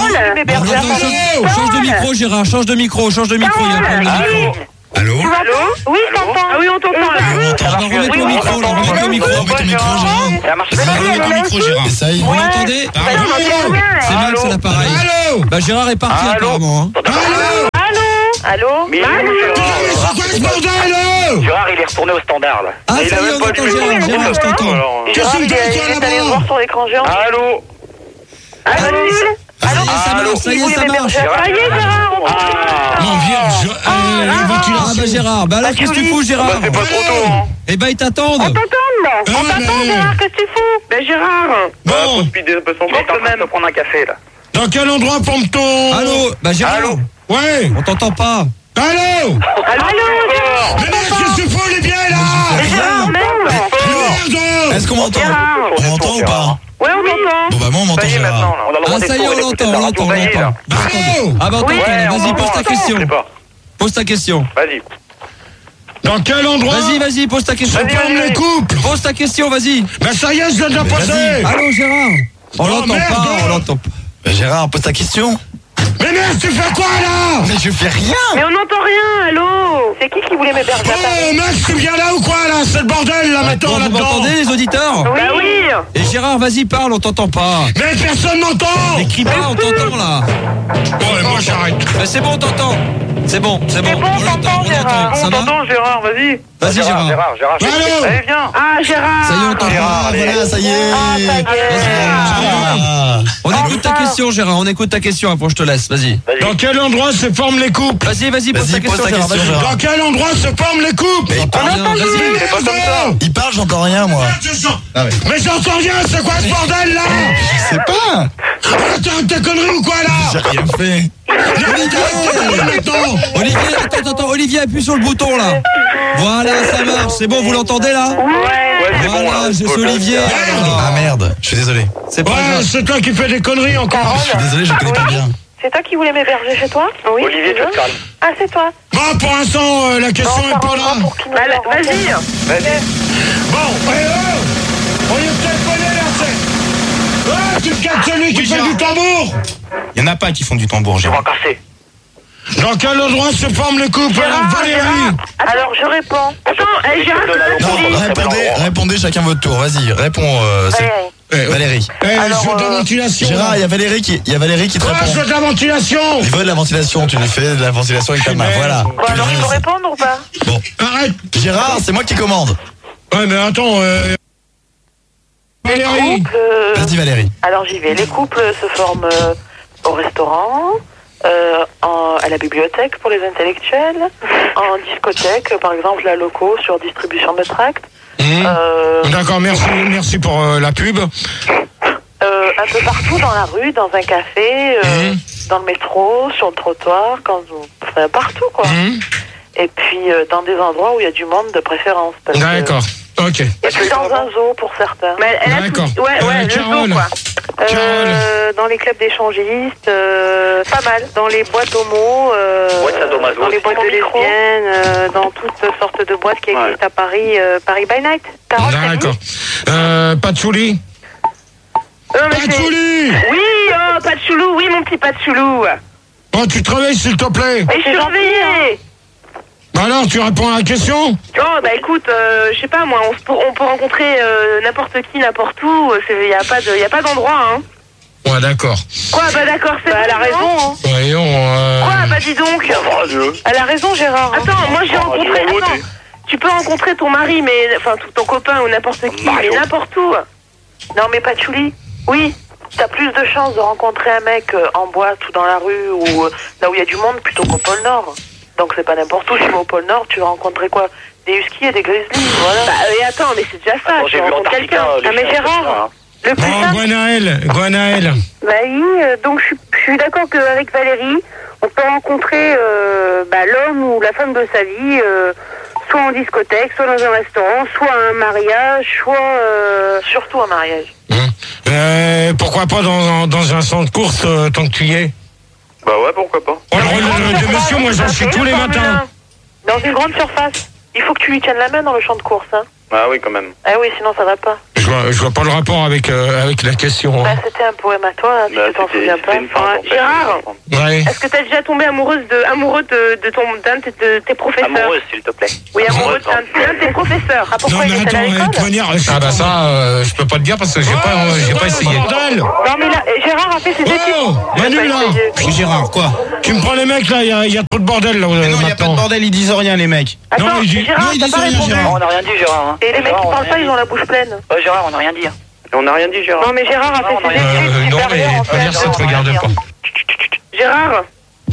Speaker 6: Change de micro, Gérard, change de micro, il y a un problème de micro.
Speaker 3: Allô?
Speaker 8: Oui, je t'entends.
Speaker 5: Ah oui, on t'entend là.
Speaker 3: On m'entend.
Speaker 6: On va remettre le micro, là, on va remettre le micro.
Speaker 3: Remets ton micro, Gérard.
Speaker 1: Ça marche
Speaker 3: Remets
Speaker 1: pas.
Speaker 3: ton micro, Gérard. Essaye.
Speaker 6: Vous l'entendez?
Speaker 2: Allô
Speaker 6: C'est Max à l'appareil.
Speaker 2: Allô
Speaker 6: Bah Gérard est parti
Speaker 1: Allô
Speaker 6: apparemment. Hein.
Speaker 2: Allô
Speaker 8: Allô?
Speaker 1: Mais il est où,
Speaker 2: Putain, mais
Speaker 1: Gérard
Speaker 2: c'est quoi ce bordel?
Speaker 1: Gérard, il est retourné au standard, là.
Speaker 6: Ah,
Speaker 1: Et il
Speaker 6: ça
Speaker 1: a
Speaker 6: y est,
Speaker 1: même
Speaker 6: on
Speaker 1: pas
Speaker 6: entend
Speaker 1: allumé
Speaker 6: Gérard.
Speaker 1: le
Speaker 6: Gérard, je
Speaker 1: micro.
Speaker 6: t'entends.
Speaker 1: Alors,
Speaker 2: Qu'est-ce que
Speaker 5: Il
Speaker 2: tu
Speaker 5: est
Speaker 2: fais
Speaker 5: allé
Speaker 2: là-bas?
Speaker 5: voir sur l'écran géant.
Speaker 1: Allô
Speaker 5: Allô?
Speaker 6: Ça y est, ça marche.
Speaker 8: Ça y est, Gérard, on t'entend.
Speaker 2: Non, vierge,
Speaker 6: Ah
Speaker 2: ventilation.
Speaker 6: bah Gérard, bah là qu'est-ce que tu fous Gérard?
Speaker 1: Bah, c'est pas trop tôt, hein.
Speaker 6: Eh bah ils t'attendent.
Speaker 2: Ah,
Speaker 8: On t'entend,
Speaker 2: mais-
Speaker 8: Gérard, qu'est-ce que tu fous?
Speaker 5: Ben Gérard.
Speaker 2: Bon,
Speaker 1: Speeder peut son compte, quand même. De prendre un café, là.
Speaker 2: dans quel endroit pompe-t-on?
Speaker 6: Allô? Bah Gérard,
Speaker 1: Allô
Speaker 2: Ouais.
Speaker 6: on t'entend pas.
Speaker 2: Allô
Speaker 8: Allô, Gérard?
Speaker 2: Mais merde, qu'est-ce que tu fous, Olivier, là?
Speaker 8: Gérard, merde.
Speaker 2: Merde!
Speaker 3: Est-ce qu'on m'entend? On m'entend ou pas?
Speaker 5: Ouais, on t'entend.
Speaker 3: Bon bah moi on m'entend
Speaker 1: Ça y est,
Speaker 3: Gérard.
Speaker 1: maintenant, là. On a le droit
Speaker 6: Ah ça y est, on
Speaker 1: d'écouter
Speaker 6: l'entend,
Speaker 1: la radio, ça y est, là.
Speaker 2: Allô
Speaker 6: Ah bah on t'entend,
Speaker 1: Ouais, on
Speaker 6: vas-y pose ta
Speaker 1: t'entend,
Speaker 6: question.
Speaker 1: je sais pas.
Speaker 6: Pose ta question.
Speaker 1: Vas-y.
Speaker 2: Dans quel endroit
Speaker 6: Vas-y, pose ta question.
Speaker 2: se forment les couples?
Speaker 6: Pose ta question, vas-y.
Speaker 2: Ben ça y est, je viens de la poser.
Speaker 6: Allô Gérard? On
Speaker 2: Oh,
Speaker 6: l'entend
Speaker 2: merde.
Speaker 6: pas, on l'entend pas.
Speaker 3: Bah, Gérard, pose ta question.
Speaker 2: Mais merde, tu fais quoi, là?
Speaker 3: Mais je fais rien.
Speaker 5: Mais on n'entend rien, allô? C'est qui voulait m'héberger à Paris?
Speaker 2: Oh, Max, tu viens là ou quoi, là? C'est le bordel, là, maintenant,
Speaker 6: Bon, vous
Speaker 2: là-dedans.
Speaker 6: m'entendez les auditeurs?
Speaker 5: Bah oui.
Speaker 6: Et Gérard, vas-y parle, on t'entend pas.
Speaker 2: Mais personne m'entend.
Speaker 6: Mais crie pas, on t'entend là.
Speaker 2: Bon, et moi, j'arrête.
Speaker 6: Mais c'est bon, on t'entend. C'est bon,
Speaker 8: C'est bon,
Speaker 6: on l'entend,
Speaker 8: Gérard.
Speaker 6: Ça va?
Speaker 1: Gérard, vas-y.
Speaker 6: Vas-y Gérard.
Speaker 1: Gérard.
Speaker 2: Allô
Speaker 1: Allez, viens.
Speaker 5: Ah, Gérard.
Speaker 6: Ça y est, on t'entend.
Speaker 1: Gérard, allez.
Speaker 3: Voilà, ça y est.
Speaker 8: Ah, ça y est.
Speaker 3: Ah.
Speaker 6: On écoute ta question Gérard, on écoute ta question après je te laisse, vas-y.
Speaker 2: Dans quel endroit se forment les couples?
Speaker 6: Vas-y, pose ta
Speaker 3: Vas-y, pose
Speaker 6: question
Speaker 3: ta
Speaker 6: Gérard,
Speaker 3: question,
Speaker 6: vas-y.
Speaker 3: Gérard.
Speaker 2: Dans quel endroit se forment les couples?
Speaker 3: Mais il parle rien.
Speaker 6: Vas-y.
Speaker 1: C'est pas comme ça.
Speaker 3: Il parle, j'entends rien moi. Ah ouais.
Speaker 2: Mais j'entends rien, c'est quoi ce bordel, là?
Speaker 3: Je sais pas.
Speaker 2: T'as tes conneries ou quoi, là?
Speaker 3: J'ai rien fait.
Speaker 2: Maintenant.
Speaker 6: Olivier, attends, Olivier appuie sur le bouton là. Voilà, ça marche, c'est bon, vous l'entendez là?
Speaker 1: Ouais, c'est bon, là.
Speaker 6: Voilà, je suis Olivier.
Speaker 3: Ah merde, je suis désolé.
Speaker 6: C'est pas
Speaker 2: Ouais,
Speaker 6: grave.
Speaker 2: c'est toi qui fais des conneries encore.
Speaker 3: Je suis désolé, je connais pas bien.
Speaker 8: C'est toi qui voulais m'héberger chez toi? Oui.
Speaker 1: Olivier, tu te calmes.
Speaker 8: Ah, c'est toi.
Speaker 2: Bon, pour l'instant, la question est pas là.
Speaker 5: Bah, vas-y.
Speaker 1: Vas-y.
Speaker 2: Bon, on y est téléphoné, là, c'est... Ah, tu te casses celui qui fait du tambour.
Speaker 3: Il y en a pas qui font du tambour,
Speaker 1: Tu
Speaker 3: Gérard.
Speaker 1: vas casser.
Speaker 2: Dans quel endroit se forment les couples? Alors, Valérie.
Speaker 8: Alors, je réponds.
Speaker 5: Attends, Gérard,
Speaker 3: Non, répondez chacun votre tour. Vas-y, réponds. Valérie.
Speaker 2: Je veux de la ventilation.
Speaker 3: Gérard, il y a Valérie qui te
Speaker 2: Ah, je
Speaker 3: répond.
Speaker 2: veux de la ventilation.
Speaker 3: Il veut de la ventilation, tu lui fais de la ventilation avec ta main. Voilà.
Speaker 8: Bon, alors, il faut répondre ou pas?
Speaker 3: Bon.
Speaker 2: Arrête.
Speaker 3: Gérard, c'est moi qui commande.
Speaker 2: Ouais, mais attends, Valérie.
Speaker 8: Couple,
Speaker 3: Vas-y Valérie.
Speaker 8: alors, j'y vais. Les couples se forment au restaurant, à la bibliothèque pour les intellectuels, en discothèque, par exemple, à locaux sur distribution de tracts.
Speaker 2: D'accord, merci pour la pub.
Speaker 8: Un peu partout dans la rue, dans un café, dans le métro, sur le trottoir, enfin, partout quoi. Et puis dans des endroits où il y a du monde de préférence. parce que-
Speaker 2: D'accord, ok.
Speaker 8: Et puis dans un zoo pour certains.
Speaker 5: Mais elle a tout
Speaker 2: D'accord.
Speaker 5: dit. Ouais, le
Speaker 2: Carole.
Speaker 5: zoo, quoi.
Speaker 8: Dans les clubs d'échangistes, pas mal. Dans les boîtes homo,
Speaker 1: Boîtes sadomaso
Speaker 8: dans les
Speaker 1: aussi.
Speaker 8: boîtes de lesbiennes, dans toutes sortes de boîtes qui existent à Paris, Paris by Night. Carole, t'as dit
Speaker 2: D'accord. Patchouli. Patchouli.
Speaker 5: Oui, oh, pas de choulou, oui, mon petit pas de choulou.
Speaker 2: Oh, tu te réveilles, s'il te plaît.
Speaker 5: Et je suis réveillée.
Speaker 2: Bah alors, tu réponds à la question?
Speaker 8: Oh, bah écoute, je sais pas moi, on peut rencontrer n'importe qui, n'importe où, il y a pas d'endroit, hein.
Speaker 2: Ouais, d'accord.
Speaker 8: Quoi, bah d'accord, c'est elle a raison, hein.
Speaker 2: Voyons,
Speaker 8: Quoi, bah dis donc. Elle a raison, Gérard. Attends, moi j'ai rencontré... Attends, tu peux rencontrer ton mari, mais... Enfin, ton copain ou n'importe qui, mais n'importe où. Non, mais Patchouli, oui, t'as plus de chances de rencontrer un mec en boîte ou dans la rue ou là où il y a du monde plutôt qu'au pôle Nord. Donc c'est pas n'importe où, si tu vas au pôle Nord, tu vas rencontrer quoi? Des huskies et des grizzlies, voilà. Bah et attends, mais c'est déjà ça, tu rencontres quelqu'un. Ah mais Gérard, le plus simple...
Speaker 2: Gwenaël.
Speaker 7: Bah oui, donc je suis d'accord qu'avec Valérie, on peut rencontrer l'homme ou la femme de sa vie, soit en discothèque, soit dans un restaurant, soit à un mariage, soit...
Speaker 8: Surtout un mariage.
Speaker 2: Pourquoi pas dans un centre de course tant que tu y es?
Speaker 1: Bah ouais, pourquoi pas.
Speaker 2: Oh, le rôle de monsieur, moi j'en suis tous les matins.
Speaker 8: Dans une grande surface. Il faut que tu lui tiennes la main dans le champ de course, hein.
Speaker 1: Ah oui, quand même.
Speaker 8: Ah oui, sinon ça va pas.
Speaker 2: Je vois pas le rapport avec la question.
Speaker 8: Bah, c'était un poème à toi, hein, si tu t'en souviens pas. Gérard,
Speaker 2: ouais.
Speaker 8: Est-ce que t'as déjà tombé amoureux d'un de tes professeurs?
Speaker 1: Amoureuse, s'il te plaît.
Speaker 8: Oui, amoureux d'un de tes professeurs. Ah, pourquoi il était à l'école?
Speaker 2: Ah bah ça, je peux pas te dire parce que j'ai pas essayé.
Speaker 8: Non mais là, Gérard a fait ses études.
Speaker 2: Oh, Manu là.
Speaker 9: Oui, Gérard, quoi?
Speaker 2: Tu me prends les mecs là, il y a trop de bordel là.
Speaker 9: Mais non, il y a pas de bordel, ils disent rien les mecs.
Speaker 8: Attends, Gérard, t'as pas répondu.
Speaker 1: On n'a rien dit, Gérard. Hein.
Speaker 8: Et les mecs qui parlent pas, ils ont la bouche pleine.
Speaker 1: Ouais, Gérard, on n'a rien dit. On n'a rien dit, Gérard.
Speaker 8: Non mais Gérard a fait ses études
Speaker 2: non
Speaker 8: supérieures
Speaker 2: mais
Speaker 8: en
Speaker 2: pas dire ça te regarde pas.
Speaker 8: Gérard.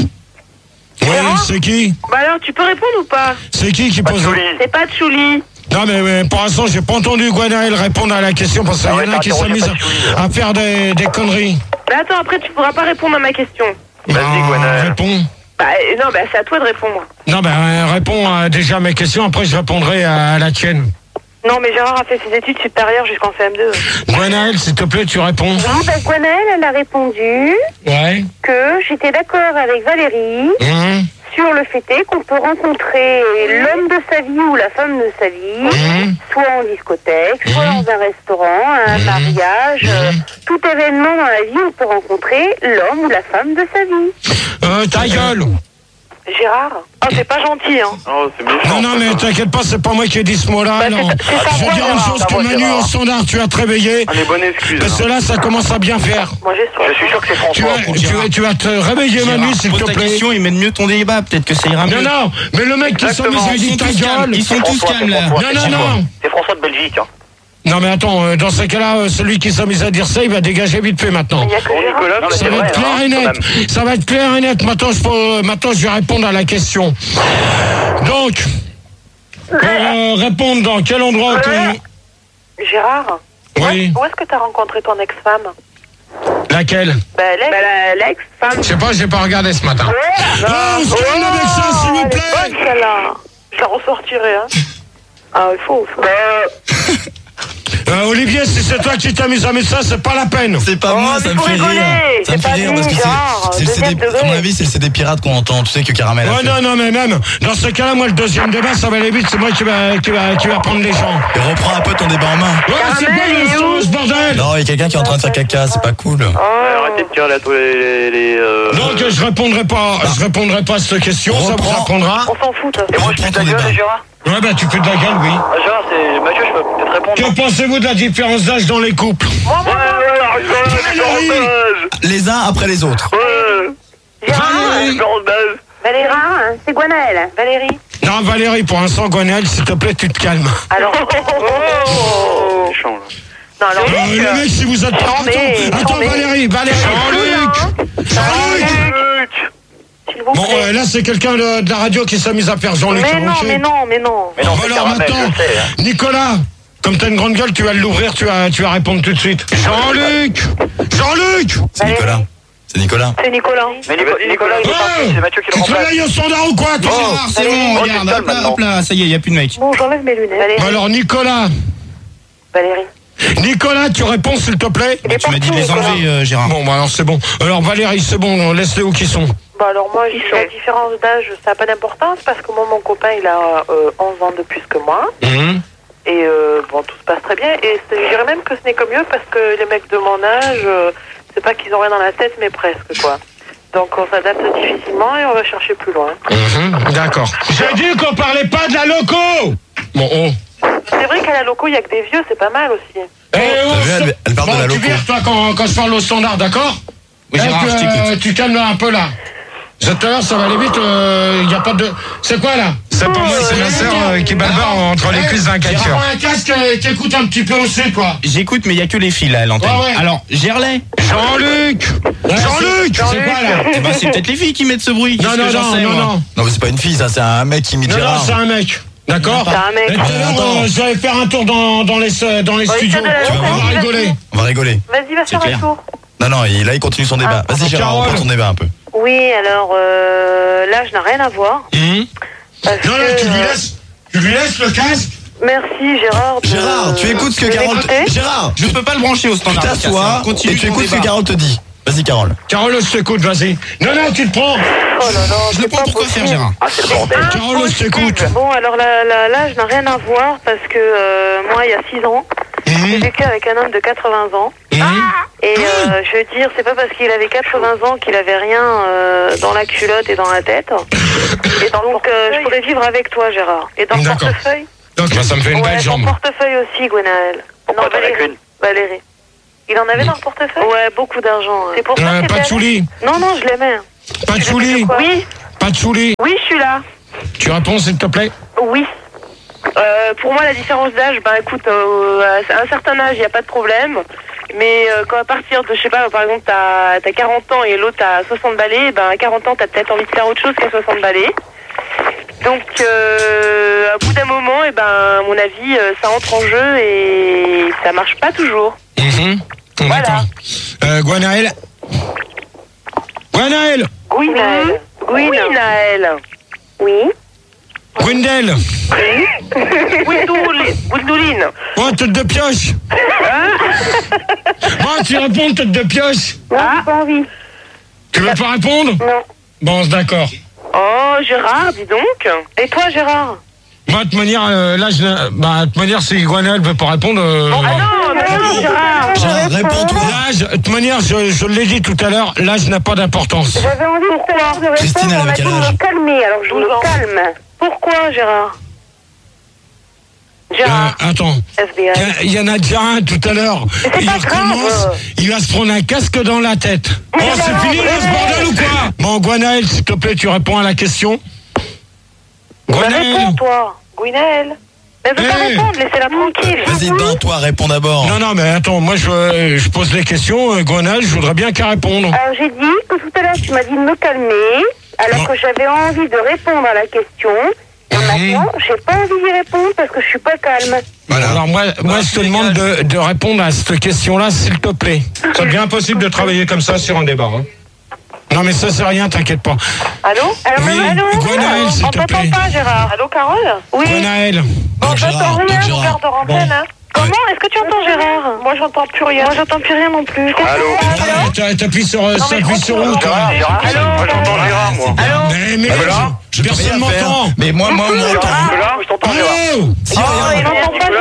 Speaker 2: Oui, c'est qui?
Speaker 8: Bah alors, tu peux répondre ou pas?
Speaker 2: C'est qui pose?
Speaker 8: C'est pas Tchouli.
Speaker 2: Non mais pour l'instant j'ai pas entendu Gwenaël répondre à la question parce qu'il y en a qui s'amusent à faire des conneries.
Speaker 8: Bah attends, après tu pourras pas répondre à ma question.
Speaker 1: Vas-y, Gwenaël.
Speaker 2: Réponds.
Speaker 8: Bah non, bah c'est à toi de répondre.
Speaker 2: Non réponds déjà à mes questions, après je répondrai à la tienne.
Speaker 8: Non mais Gérard a fait ses études supérieures jusqu'en CM2.
Speaker 2: Gwenaël, s'il te plaît, tu réponds.
Speaker 7: Oui, bah Gwenaël, elle a répondu que j'étais d'accord avec Valérie sur le fait qu'on peut rencontrer l'homme de sa vie ou la femme de sa vie, soit en discothèque, soit dans un restaurant, un mariage, tout événement dans la vie, on peut rencontrer l'homme ou la femme de sa vie.
Speaker 2: Ta gueule.
Speaker 8: Gérard? Oh, c'est pas gentil, hein.
Speaker 1: Oh, c'est méchant.
Speaker 2: Non, mais t'inquiète pas, c'est pas moi qui ai dit ce mot-là.
Speaker 8: Bah,
Speaker 2: non. Je veux dire une chose que Manu, au standard, tu as te réveiller.
Speaker 1: Ah, les bonnes excuses.
Speaker 2: Parce que là, ça commence à bien faire.
Speaker 8: Moi,
Speaker 1: je suis sûr que c'est François.
Speaker 2: Tu vas te réveiller, Manu, s'il te plaît.
Speaker 9: Question, il mène mieux ton débat, peut-être que ça ira mieux.
Speaker 2: Non, mais le mec qui s'amuse à dire ta gueule.
Speaker 9: Ils sont tous calmes, là.
Speaker 2: Non.
Speaker 1: C'est François de Belgique, hein.
Speaker 2: Non mais attends, dans ce cas-là, celui qui s'amuse à dire ça, il va dégager vite fait maintenant.
Speaker 1: Nicolas,
Speaker 2: ça va être clair et net. Ça va être clair et net. Maintenant, je vais répondre à la question. Donc, pour répondre dans quel endroit
Speaker 8: Gérard,
Speaker 2: oui.
Speaker 8: Où est-ce que tu as rencontré ton ex-femme?
Speaker 2: Laquelle?
Speaker 8: L'ex-femme.
Speaker 2: Je sais pas, j'ai pas regardé ce matin. On se calme avec ça, s'il vous plaît.
Speaker 8: Bonne celle-là. Je la ressortirai, hein. Ah, il faut.
Speaker 2: Olivier, si c'est toi qui t'amuses à mettre ça, c'est pas la peine.
Speaker 3: C'est pas moi, ça me fait rire. Ça me fait rire parce que c'est le CD, à mon avis, c'est le CD pirate qu'on entend. Tu sais que Caramel a fait.
Speaker 2: Non, mais même, dans ce cas-là, moi, le deuxième débat, ça va aller vite, c'est moi qui va prendre les gens.
Speaker 3: Et reprends un peu ton débat en main.
Speaker 2: Ouais, c'est pas une sauce, bordel.
Speaker 3: Non, il y a quelqu'un qui est en train de faire caca, c'est pas cool.
Speaker 1: Arrêtez de tirer là tous les
Speaker 2: Donc, je répondrai pas à cette question, ça vous apprendra.
Speaker 8: On s'en fout.
Speaker 1: Et moi, je fais ta gueule, Gérard.
Speaker 2: Ouais, bah, tu fais de la gueule, oui.
Speaker 1: Gérard, c'est Mathieu, je peux peut-être répondre.
Speaker 2: Que pensez-vous de la différence d'âge dans les couples?
Speaker 3: Les uns après les autres.
Speaker 7: Valérie, c'est Gwenaël.
Speaker 8: Valérie.
Speaker 2: Non, Valérie, pour l'instant, Gwenaël, s'il te plaît, tu te calmes.
Speaker 8: Alors.
Speaker 1: Méchant, là.
Speaker 8: Non, alors.
Speaker 2: Les mecs, si vous êtes pas... Attends, Valérie. Jean-Luc. Bon, là, c'est quelqu'un de la radio qui s'amuse à faire Jean-Luc.
Speaker 8: Mais non.
Speaker 2: Alors maintenant, Nicolas, comme t'as une grande gueule, tu vas l'ouvrir, tu vas répondre tout de suite. Jean-Luc.
Speaker 3: C'est Nicolas.
Speaker 8: C'est Nicolas, il est parti, c'est Mathieu qui le remplace.
Speaker 2: Tu te réveilles au standard ou quoi, toi?
Speaker 9: C'est bon, regarde, hop là, ça y est, il n'y a plus de mec.
Speaker 8: Bon, j'enlève mes lunettes.
Speaker 2: Alors, Nicolas, tu réponds, s'il te plaît?
Speaker 9: Tu m'as dit de les enlever, Gérard.
Speaker 2: Bon, bah alors c'est bon. Alors, Valérie, c'est bon, laisse-les où qu'ils sont.
Speaker 8: Bah alors moi, la différence d'âge, ça n'a pas d'importance parce que moi, mon copain, il a 11 ans de plus que moi. Et bon, tout se passe très bien. Et je dirais même que ce n'est que mieux parce que les mecs de mon âge, c'est pas qu'ils ont rien dans la tête, mais presque, quoi.
Speaker 5: Donc on s'adapte difficilement et on va chercher plus loin.
Speaker 2: D'accord. J'ai dit qu'on parlait pas de la loco. Bon,
Speaker 5: C'est vrai qu'à la loco, il y a que des vieux, c'est pas mal aussi.
Speaker 3: Elle parle de la loco.
Speaker 2: Tu vires, toi, quand je parle au standard, d'accord?
Speaker 9: Oui, Gérard, je t'écoute.
Speaker 2: Tu calmes un peu là. Tout à l'heure, ça va aller vite, il n'y a pas de... C'est quoi là?
Speaker 6: C'est pas moi, c'est ma sœur qui balbare entre les cuisses d'un
Speaker 2: J'ai
Speaker 6: café.
Speaker 2: un casque qui écoute un petit peu aussi, quoi.
Speaker 9: J'écoute, mais il n'y a que les filles là à l'antenne.
Speaker 2: Ouais.
Speaker 9: Alors, Gerlay.
Speaker 2: Jean-Luc, c'est quoi là?
Speaker 9: Eh ben, c'est peut-être les filles qui mettent ce bruit.
Speaker 2: Non,
Speaker 3: Non, mais c'est pas une fille, ça, c'est un mec qui imite
Speaker 2: Non,
Speaker 3: Gérard.
Speaker 2: c'est un mec. D'accord?
Speaker 5: C'est un mec.
Speaker 2: Et tout à l'heure, je vais aller faire un tour dans les studios. On va rigoler.
Speaker 3: On va rigoler.
Speaker 5: Vas-y, va faire un tour.
Speaker 3: Non, là, il continue son débat. Vas-y, Gérard, on prend ton débat un peu.
Speaker 8: Oui, alors l'âge n'a rien à voir. Parce
Speaker 2: Non,
Speaker 8: que,
Speaker 2: tu lui laisses le casque.
Speaker 8: Merci Gérard.
Speaker 3: Gérard, tu écoutes ce que Carole te... Gérard,
Speaker 9: Je peux pas le brancher au
Speaker 3: tu
Speaker 9: standard.
Speaker 3: t'assois et tu écoutes ce que Carole te dit. Vas-y, Carole.
Speaker 2: Carole, je t'écoute, vas-y. Non, tu le prends.
Speaker 8: Oh là là,
Speaker 9: Je le prends pour quoi faire, Gérard?
Speaker 1: Ah, c'est le bordel.
Speaker 2: Carole, je t'écoute.
Speaker 8: Bon, alors l'âge n'a rien à voir parce que moi, il y a 6 ans, j'ai vécu avec un homme de 80 ans. Et je veux dire, c'est pas parce qu'il avait 80 ans qu'il avait rien dans la culotte et dans la tête. Et donc, je pourrais vivre avec toi, Gérard. Et dans le
Speaker 2: D'accord.
Speaker 8: portefeuille?
Speaker 2: Donc, ça me fait une belle
Speaker 8: Ouais,
Speaker 2: jambe.
Speaker 8: dans le portefeuille aussi, Gwenaël.
Speaker 1: Pourquoi t'en as
Speaker 8: Valérie.
Speaker 1: qu'une?
Speaker 8: Valérie.
Speaker 5: Il en avait dans le portefeuille?
Speaker 8: Ouais, beaucoup d'argent.
Speaker 5: C'est pour ça que
Speaker 2: Pas de chouli.
Speaker 8: Non, je l'aimais.
Speaker 2: Pas de chouli.
Speaker 5: Oui,
Speaker 2: Pas de chouli.
Speaker 5: oui, je suis là.
Speaker 2: Tu réponds, s'il te plaît?
Speaker 5: Oui. Pour moi, la différence d'âge, écoute, à un certain âge, il n'y a pas de problème. Mais quand à partir de, je sais pas, par exemple, t'as 40 ans et l'autre a 60 balais, à 40 ans, t'as peut-être envie de faire autre chose qu'à 60 balais. Donc, à bout d'un moment, à mon avis, ça entre en jeu et ça marche pas toujours.
Speaker 2: D'accord. Gwenaël. Gwenaël.
Speaker 5: Gwenaël. Gwenaël.
Speaker 8: Oui.
Speaker 2: Gwendel.
Speaker 5: Gwendoline.
Speaker 2: Oh, tête de pioche. Bon, tu réponds, tête de pioche.
Speaker 8: Non, j'ai pas envie.
Speaker 2: Tu veux pas répondre?
Speaker 8: Non.
Speaker 2: Bon, d'accord.
Speaker 5: Oh, Gérard, dis donc. Et toi, Gérard?
Speaker 2: Moi, de toute manière, de toute manière, si Gwenaël veut pas répondre...
Speaker 5: Non, Gérard.
Speaker 3: Gérard, réponds-toi.
Speaker 2: L'âge, de toute manière, je l'ai dit tout à l'heure, l'âge n'a pas d'importance.
Speaker 8: J'avais envie de répondre,
Speaker 3: Christine, elle
Speaker 8: on
Speaker 3: avait
Speaker 8: m'a dit
Speaker 3: quel
Speaker 8: de
Speaker 3: âge?
Speaker 8: me calmer, alors je me calme.
Speaker 5: Pourquoi, Gérard? Gérard.
Speaker 2: Attends.
Speaker 8: FBI.
Speaker 2: Il y en a déjà un tout à l'heure.
Speaker 5: c'est
Speaker 2: Il
Speaker 5: pas grave.
Speaker 2: recommence, il va se prendre un casque dans la tête. Bon, c'est fini là, ce bordel ou quoi? Bon, Gwenaël, s'il te plaît, tu réponds à la question. Gwenaël.
Speaker 8: Réponds, toi.
Speaker 5: Gwenaël. Elle veut pas répondre, laissez-la tranquille.
Speaker 3: Vas-y, dans toi, réponds d'abord.
Speaker 2: Non, mais attends, moi je pose les questions. Gwenaël, je voudrais bien qu'elle réponde.
Speaker 8: Alors j'ai dit que tout à l'heure tu m'as dit de me calmer, alors que j'avais envie de répondre à la question. Et maintenant, j'ai pas envie d'y répondre parce que je suis pas calme.
Speaker 2: Voilà. Alors moi je te demande de répondre à cette question-là, s'il te plaît. C'est bien impossible de travailler comme ça sur un débat. Hein. Non mais ça c'est rien, t'inquiète pas.
Speaker 5: Allô?
Speaker 2: Oui, Gwenaël, s'il
Speaker 5: On
Speaker 2: te
Speaker 5: t'entend
Speaker 2: plaît.
Speaker 5: pas, Gérard. Allô, Carole? Oui.
Speaker 2: Gwenaël.
Speaker 5: Bon, j'entends rien,
Speaker 3: Gérard.
Speaker 5: on garde en antenne, hein. Comment? Est-ce que tu entends Gérard? Moi, j'entends plus rien. Moi, j'entends plus rien non plus.
Speaker 1: Allô?
Speaker 2: T'appuies sur où, toi?
Speaker 1: Allô? Moi, j'entends Gérard, moi.
Speaker 2: Mais personne m'entend.
Speaker 3: Mais moi, on m'entend.
Speaker 1: Nicolas, je t'entends Gérard.
Speaker 2: Allô?
Speaker 3: Si, regarde.
Speaker 5: Il n'entend pas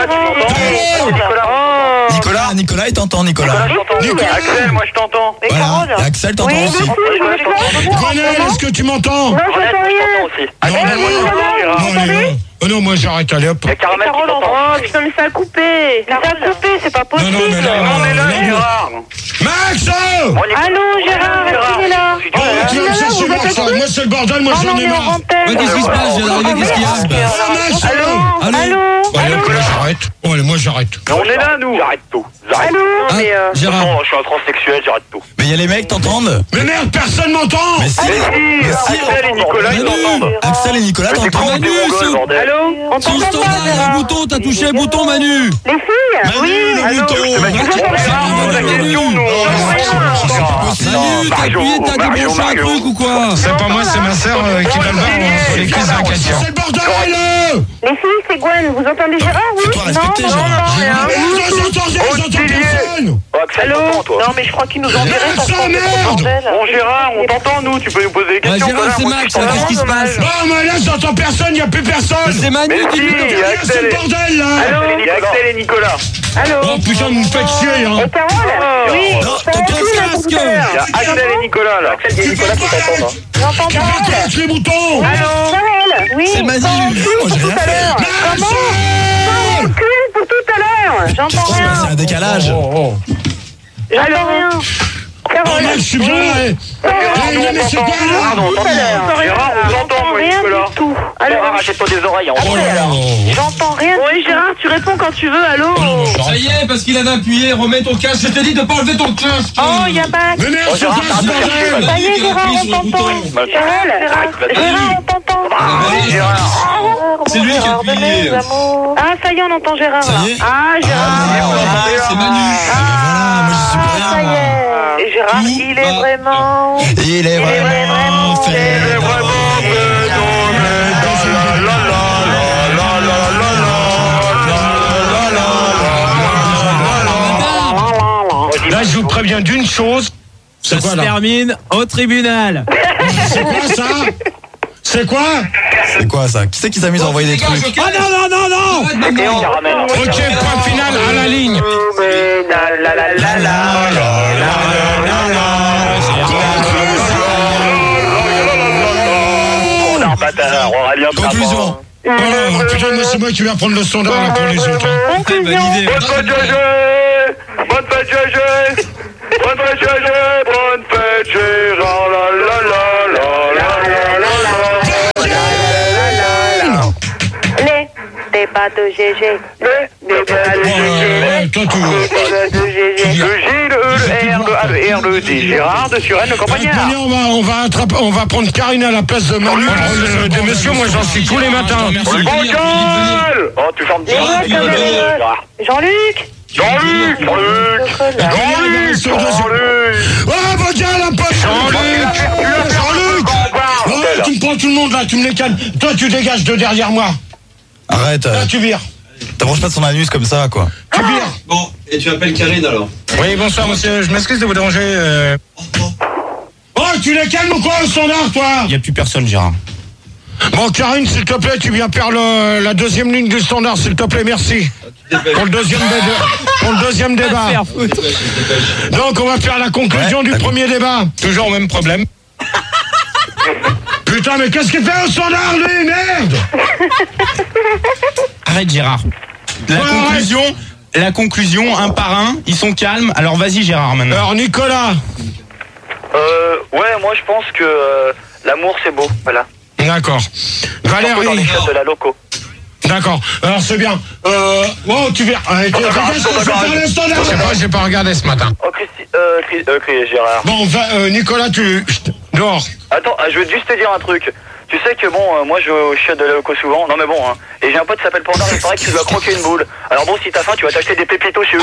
Speaker 5: Gérard.
Speaker 3: Nicolas, il t'entend, Nicolas.
Speaker 1: Axel, moi, je t'entends.
Speaker 5: Et
Speaker 3: Voilà,
Speaker 5: Carole?
Speaker 3: et Axel t'entend aussi.
Speaker 2: Gwenaël, est-ce que tu m'entends?
Speaker 8: Non,
Speaker 1: Arrête,
Speaker 8: j'entends
Speaker 1: moi, je
Speaker 8: rien.
Speaker 1: t'entends aussi. Axel, moi, je t'entends, Gérard.
Speaker 2: Non, allez, non. Oh non, moi j'arrête, allez hop.
Speaker 1: Il y a Caramel qui t'entend.
Speaker 5: Oh, putain, mais ça a coupé. Ça a coupé, c'est pas possible.
Speaker 2: Non, mais là,
Speaker 1: On est là, Gérard.
Speaker 2: Max!
Speaker 5: Allô, Gérard, est-ce qu'il est là?
Speaker 2: Oh, tu vas me chercher Max, moi c'est le bordel, moi j'en ai marre.
Speaker 6: Qu'est-ce qui se passe? J'ai arrivé, qu'est-ce qu'il y a?
Speaker 2: Ah, Max!
Speaker 5: Allô?
Speaker 2: Bon, allez, hop, là, j'arrête. Bon, allez, moi j'arrête.
Speaker 1: Mais on est là, nous. J'arrête tout. J'arrête.
Speaker 5: Non, mais
Speaker 6: Gérard.
Speaker 1: Non, je suis un transsexuel, j'arrête tout.
Speaker 3: Mais il y a les mecs, t'entendent?
Speaker 2: Mais merde, personne m'entend!
Speaker 3: Mais si,
Speaker 1: Axel et Nicolas, ils t'entendent.
Speaker 3: Axel et Nicolas
Speaker 1: C'est
Speaker 3: t'entendent.
Speaker 1: comment des mongols, bordel?
Speaker 5: allô? On
Speaker 6: Sur le
Speaker 5: t'entend pas,
Speaker 6: standard, il y a
Speaker 5: Gérard?
Speaker 6: le bouton, t'as touché le bouton, Manu.
Speaker 8: Les filles?
Speaker 3: Manu, le bouton.
Speaker 1: Gérard, pose la question, nous.
Speaker 6: Manu, t'as appuyé, t'as débranché un truc ou quoi?
Speaker 2: C'est pas moi, c'est ma sœur qui va le voir entre les cuisses d'un cacheur. C'est le bordel!
Speaker 8: Les filles,
Speaker 7: c'est Gwen. Vous entendez Gérard, oui?
Speaker 3: Faut-toi respecter,
Speaker 7: non,
Speaker 3: Gérard.
Speaker 2: J'entends personne.
Speaker 5: Allô? Non, mais je crois qu'ils nous ont viré parce qu'on fait trop de bordel.
Speaker 1: Bon Gérard, on t'entend nous, tu peux nous poser des questions.
Speaker 6: Gérard, c'est Max, qu'est-ce qui se passe?
Speaker 2: Non, mais là, j'entends personne, y a plus personne.
Speaker 6: C'est Manu,
Speaker 1: Mais si,
Speaker 6: dis-lui.
Speaker 1: il y a
Speaker 2: C'est
Speaker 1: Axel
Speaker 2: le bordel, là.
Speaker 1: Il y a Axel et Nicolas.
Speaker 7: Allô?
Speaker 2: Oh putain, vous me faites chier, hein.
Speaker 7: Et Carole? Oui.
Speaker 3: Non,
Speaker 7: Ça va
Speaker 3: ton
Speaker 7: plus, là,
Speaker 3: casque.
Speaker 7: tout à l'heure.
Speaker 1: Il y a Axel et Nicolas là. Axel et Nicolas qui t'entendent.
Speaker 7: J'entends pas.
Speaker 2: Lâche les boutons.
Speaker 7: Carole? Oui.
Speaker 3: C'est Manu.
Speaker 7: Ça
Speaker 3: Moi, j'ai
Speaker 7: tout
Speaker 3: rien
Speaker 7: à l'heure.
Speaker 3: fait.
Speaker 7: Comment? Ça recule pour tout à l'heure. J'entends
Speaker 3: Oh, bah,
Speaker 7: rien.
Speaker 3: c'est un décalage.
Speaker 7: J'entends rien.
Speaker 2: Oh,
Speaker 7: Carole?
Speaker 2: mec, je suis bien là.
Speaker 1: Gérard, nous on t'entend. Gérard, on t'entend, moi,
Speaker 7: Rien
Speaker 1: Nicolas.
Speaker 7: du tout.
Speaker 1: Gérard, achète-toi des oreilles.
Speaker 2: Oh là là.
Speaker 7: J'entends rien.
Speaker 5: Oui, Gérard, tu réponds quand tu veux, allô?
Speaker 6: Ça y est, parce qu'il avait appuyé, remets ton casque. Je t'ai dit de pas enlever ton casque.
Speaker 7: Oh, y'a pas.
Speaker 2: Mais merde, c'est
Speaker 1: Gérard,
Speaker 2: quoi ce
Speaker 1: t'arrêtes de
Speaker 2: bordel?
Speaker 1: chercher,
Speaker 7: Ça y est, Gérard, on t'entend. Gérard, on t'entend.
Speaker 1: Gérard.
Speaker 6: C'est lui qui a appuyé.
Speaker 7: Ah, ça y est, on entend Gérard.
Speaker 3: Ça
Speaker 7: là.
Speaker 3: y est.
Speaker 7: Ah, Gérard.
Speaker 6: C'est Manu.
Speaker 3: Voilà, moi, j'y suis pour
Speaker 7: Ça y
Speaker 3: rien.
Speaker 7: est. Et Gérard, il est vraiment.
Speaker 3: Il est vraiment fait.
Speaker 2: Là, je vous préviens d'une chose.
Speaker 4: Ça
Speaker 2: C'est quoi
Speaker 4: se
Speaker 2: là?
Speaker 4: termine au tribunal.
Speaker 2: C'est quoi ça? C'est quoi?
Speaker 3: C'est quoi ça? Qui c'est qui s'amuse à envoyer des trucs?
Speaker 2: Ah non, non, non, non! Ok, point final à la ligne.
Speaker 3: Conclusion.
Speaker 2: Oh, putain, mais c'est moi qui vais prendre le standard là pour les autres. Hein.
Speaker 7: Conclusion.
Speaker 1: Bonne fête, GG! Bonne fête, GG! Bonne fête, GG! Bonne fête, Gérard! La la la la la la la la.
Speaker 7: Les débats de GG.
Speaker 2: Ouais, toi, tu.
Speaker 1: Le J, le R, le A, le R, le D. Gérard de Suresnes, le campagnard.
Speaker 2: Attendez, on va prendre Karine à la place de Manu. Des messieurs, moi j'en suis tous les matins.
Speaker 1: Bon gueule! Oh, tu chantes bien.
Speaker 7: Jean-Luc.
Speaker 1: Jean-Luc! Jean-Luc!
Speaker 2: Oh, votre gueule, un pote! Jean-Luc! Oh, tu me prends tout le monde là, tu me les calmes. Toi, tu dégages de derrière moi.
Speaker 3: Arrête.
Speaker 2: Là, tu vires.
Speaker 3: T'approches pas de son anus comme ça, quoi.
Speaker 2: Tu vires.
Speaker 6: Bon, et tu appelles Karine alors?
Speaker 2: Oui, bonsoir, monsieur. Je m'excuse de vous déranger. Oh, tu les calmes ou quoi, au standard, toi?
Speaker 9: Il y a plus personne, Gérard.
Speaker 2: Bon, Karine, s'il te plaît, tu viens faire la deuxième ligne du standard, s'il te plaît, merci. Pour le deuxième débat. Donc, on va faire la conclusion du premier débat. Toujours au même problème. Putain, mais qu'est-ce qu'il fait au standard, lui, merde?
Speaker 9: Arrête, Gérard. La conclusion, un par un, ils sont calmes. Alors vas-y, Gérard, maintenant.
Speaker 2: Alors, Nicolas.
Speaker 1: Ouais, moi je pense que l'amour c'est beau, voilà.
Speaker 2: D'accord.
Speaker 1: Dans les
Speaker 2: Valérie.
Speaker 1: chiottes de la loco.
Speaker 2: D'accord. Alors, c'est bien. Oh, tu viens. J'ai pas regardé ce matin.
Speaker 1: Oh, Gérard.
Speaker 2: Bon, Nicolas, dehors.
Speaker 1: Attends, je veux juste te dire un truc. Tu sais que bon, moi je vais au chiottes de la loco souvent. Non mais bon, hein. Et j'ai un pote qui s'appelle Pandore, il paraît que tu dois croquer une boule. Alors bon, si t'as faim, tu vas t'acheter des pépitos chez eux.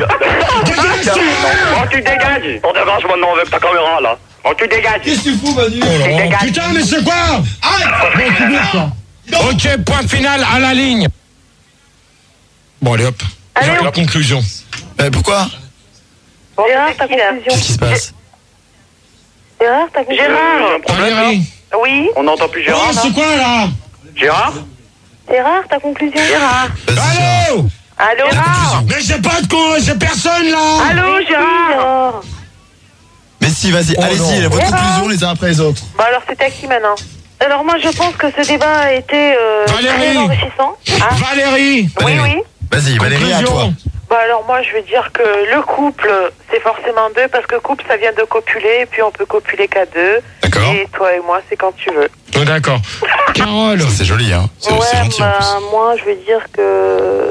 Speaker 1: Bon, tu dégages. On dégage maintenant avec ta caméra là. Bon, tu dégages.
Speaker 6: Qu'est-ce que tu fous, Manu?
Speaker 2: Putain, mais c'est quoi? Ok, point final à la ligne. Bon, allez hop.
Speaker 7: Allez,
Speaker 2: La conclusion.
Speaker 3: Pourquoi?
Speaker 7: Gérard, ta conclusion.
Speaker 3: Qu'est-ce qui se passe?
Speaker 7: Gérard, ta conclusion.
Speaker 1: Un problème là.
Speaker 2: Valérie.
Speaker 7: Oui.
Speaker 1: On n'entend plus Gérard
Speaker 2: Oh,
Speaker 1: là.
Speaker 2: c'est quoi là?
Speaker 1: Gérard.
Speaker 7: Gérard, ta conclusion. Gérard.
Speaker 2: Allô?
Speaker 7: Allô.
Speaker 2: Mais j'ai pas de con, j'ai personne là.
Speaker 7: Allô, Gérard.
Speaker 3: Mais si, vas-y, allez-y, votre conclusion les uns après les autres.
Speaker 7: Bah alors, c'était à qui maintenant? Alors moi, je pense que ce débat a été très enrichissant. Ah.
Speaker 2: Valérie.
Speaker 7: Oui, oui.
Speaker 3: Vas-y, Valérie, à toi.
Speaker 7: Bah alors moi, je vais dire que le couple, c'est forcément deux, parce que couple, ça vient de copuler, et puis on peut copuler qu'à deux.
Speaker 3: D'accord.
Speaker 7: Et toi et moi, c'est quand tu veux.
Speaker 2: Oh, d'accord. Carole.
Speaker 3: C'est joli, hein. C'est gentil en plus.
Speaker 7: Moi, je vais dire que...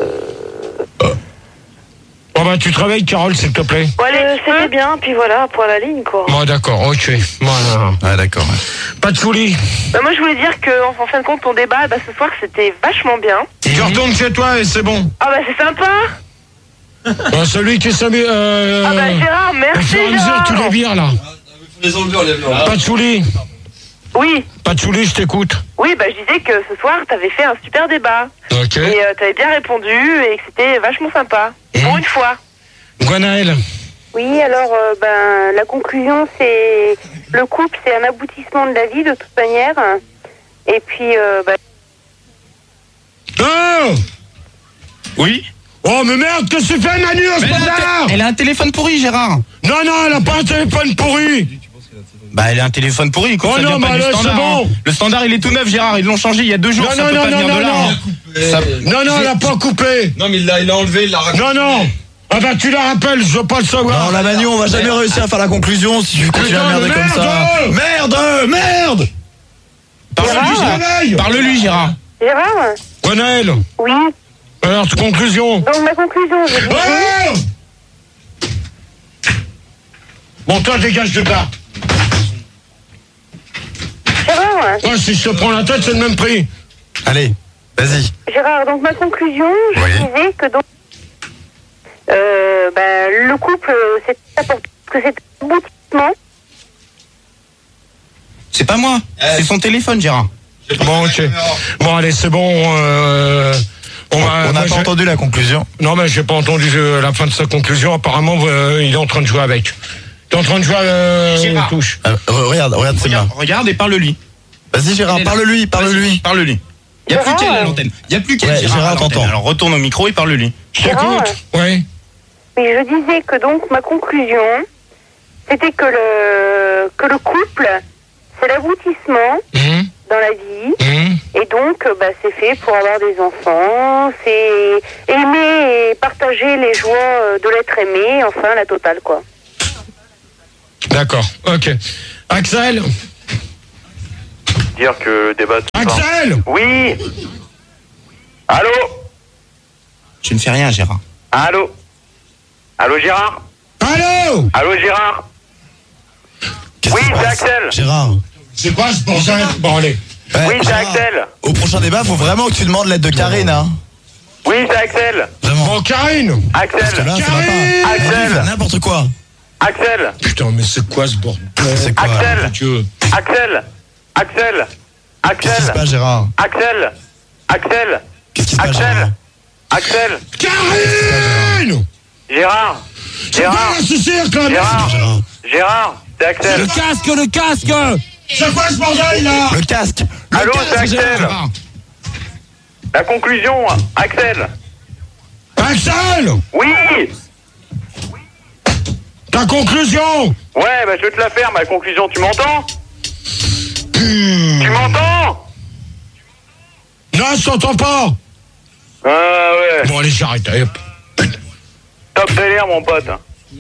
Speaker 2: Bon bah tu te réveilles, Carole, s'il te plaît.
Speaker 7: C'était bien, puis voilà, point à la ligne, quoi.
Speaker 2: Bon d'accord, ok. Voilà.
Speaker 3: Ah d'accord.
Speaker 2: Pas de folie.
Speaker 7: Bah, moi, je voulais dire que, en fin de compte, ton débat, bah, ce soir, c'était vachement bien.
Speaker 2: Tu retournes chez toi et c'est bon.
Speaker 7: Ah bah, c'est sympa.
Speaker 2: Celui qui s'amuse...
Speaker 7: Ah bah, Gérard,
Speaker 2: au
Speaker 7: merci,
Speaker 2: fur et à mesure,
Speaker 7: Gérard.
Speaker 2: tu les vires là.
Speaker 6: Faut les enlever, on les
Speaker 2: Pas de folie.
Speaker 5: Oui.
Speaker 2: Patchouli, je t'écoute.
Speaker 5: Oui, bah je disais que ce soir, t'avais fait un super débat.
Speaker 2: Ok.
Speaker 5: Et t'avais bien répondu et que c'était vachement sympa. Pour une fois.
Speaker 2: Gwenaëlle.
Speaker 7: Oui, alors, la conclusion, c'est... Le couple, c'est un aboutissement de la vie, de toute manière. Et puis,
Speaker 2: Oh
Speaker 9: Oui.
Speaker 2: Oh, mais merde, qu'est-ce que tu fais, Manu, au standard?
Speaker 9: Elle a un téléphone pourri, Gérard.
Speaker 2: Non, elle a pas un téléphone pourri.
Speaker 9: Bah, elle a un téléphone pourri. Écoute,
Speaker 2: Oh
Speaker 9: ça
Speaker 2: non,
Speaker 9: vient pas
Speaker 2: bah
Speaker 9: du
Speaker 2: là,
Speaker 9: standard,
Speaker 2: c'est bon.
Speaker 9: hein. Le standard, il est tout neuf, Gérard. Ils l'ont changé il y a 2 jours.
Speaker 2: Non,
Speaker 9: ça
Speaker 2: non,
Speaker 9: peut
Speaker 2: non,
Speaker 9: pas
Speaker 2: non,
Speaker 9: venir
Speaker 2: non,
Speaker 9: de là.
Speaker 2: non.
Speaker 9: Ça-
Speaker 2: Non, elle a pas coupé.
Speaker 6: Non, mais il l'a enlevé, il l'a raconté.
Speaker 2: Non. Ah bah tu la rappelles, je veux pas le savoir.
Speaker 3: Non, la Manu, on va jamais réussir à faire la conclusion si tu continues à
Speaker 2: Putain,
Speaker 3: merder comme ça. Merde.
Speaker 9: Parle-lui, Gérard.
Speaker 7: Gérard?
Speaker 2: Gwenaëlle.
Speaker 7: Oui.
Speaker 2: Alors, conclusion.
Speaker 7: Donc, ma conclusion, je disais...
Speaker 2: Oh bon, toi, dégage de là.
Speaker 7: Gérard?
Speaker 2: Ouais, si je te prends la tête, c'est le même prix.
Speaker 3: Allez, vas-y.
Speaker 7: Gérard, donc ma conclusion, je disais que donc... le couple, c'est important, parce que c'est un aboutissement.
Speaker 9: C'est pas moi. C'est son téléphone, Gérard.
Speaker 2: Bon, ok. Bon, allez, c'est bon. On
Speaker 3: n'a pas entendu la conclusion.
Speaker 2: Non, mais j'ai pas entendu la fin de sa conclusion. Apparemment, il est en train de jouer avec. T'es en train de jouer
Speaker 9: Gérard.
Speaker 2: touche.
Speaker 3: Regarde, c'est bien.
Speaker 9: Regarde et parle-lui.
Speaker 3: Vas-y, Gérard, parle-lui.
Speaker 9: Parle-lui. Il n'y a plus qu'elle à l'antenne. Il n'y a plus qu'elle.
Speaker 3: Ouais, Gérard, t'entends.
Speaker 9: Alors retourne au micro et parle-lui.
Speaker 2: Je t'écoute. Oui.
Speaker 7: Oui, je disais que donc ma conclusion, c'était que le couple, c'est l'aboutissement dans la vie. Et donc, c'est fait pour avoir des enfants, c'est aimer et partager les joies de l'être aimé, enfin la totale, quoi.
Speaker 2: D'accord, ok. Axel.
Speaker 1: Dire que débat...
Speaker 2: Axel.
Speaker 1: Oui. Allô.
Speaker 9: Je ne fais rien, Gérard.
Speaker 1: Allô. Allô, Gérard. Allô, Gérard. Oui, c'est Axel.
Speaker 3: Gérard.
Speaker 2: C'est quoi ce bordel? Bon, allez.
Speaker 1: Oui, c'est
Speaker 3: Gérard,
Speaker 1: Axel.
Speaker 3: Au prochain débat, faut vraiment que tu demandes l'aide de Karine, hein.
Speaker 1: Oui, c'est Axel.
Speaker 3: Vraiment.
Speaker 2: Bon, Karine.
Speaker 3: Parce que
Speaker 1: Axel.
Speaker 3: là, ça va pas.
Speaker 1: Axel.
Speaker 3: N'importe quoi.
Speaker 1: Axel.
Speaker 2: Putain, mais c'est quoi ce bordel?
Speaker 3: C'est quoi?
Speaker 1: Axel.
Speaker 2: Dieu.
Speaker 1: Axel. Axel.
Speaker 3: Qu'est-ce qui se passe, Gérard?
Speaker 1: Axel. Axel.
Speaker 3: Qu'est-ce qui se passe, Gérard?
Speaker 1: Axel.
Speaker 2: Karine.
Speaker 1: Gérard.
Speaker 2: C'est quoi ce cirque là?
Speaker 1: Gérard. Gérard. C'est Axel.
Speaker 6: Le casque.
Speaker 2: C'est quoi ce bordel là?
Speaker 3: Le casque.
Speaker 1: Allô, c'est Axel. La conclusion, Axel.
Speaker 2: Axel.
Speaker 1: Oui.
Speaker 2: Ta conclusion.
Speaker 1: Ouais, je vais te la faire, ma conclusion. Tu m'entends? Tu m'entends?
Speaker 2: Non, je t'entends pas.
Speaker 1: Ah ouais.
Speaker 2: Bon, allez, j'arrête. Allez, hop.
Speaker 1: Top délire, mon pote.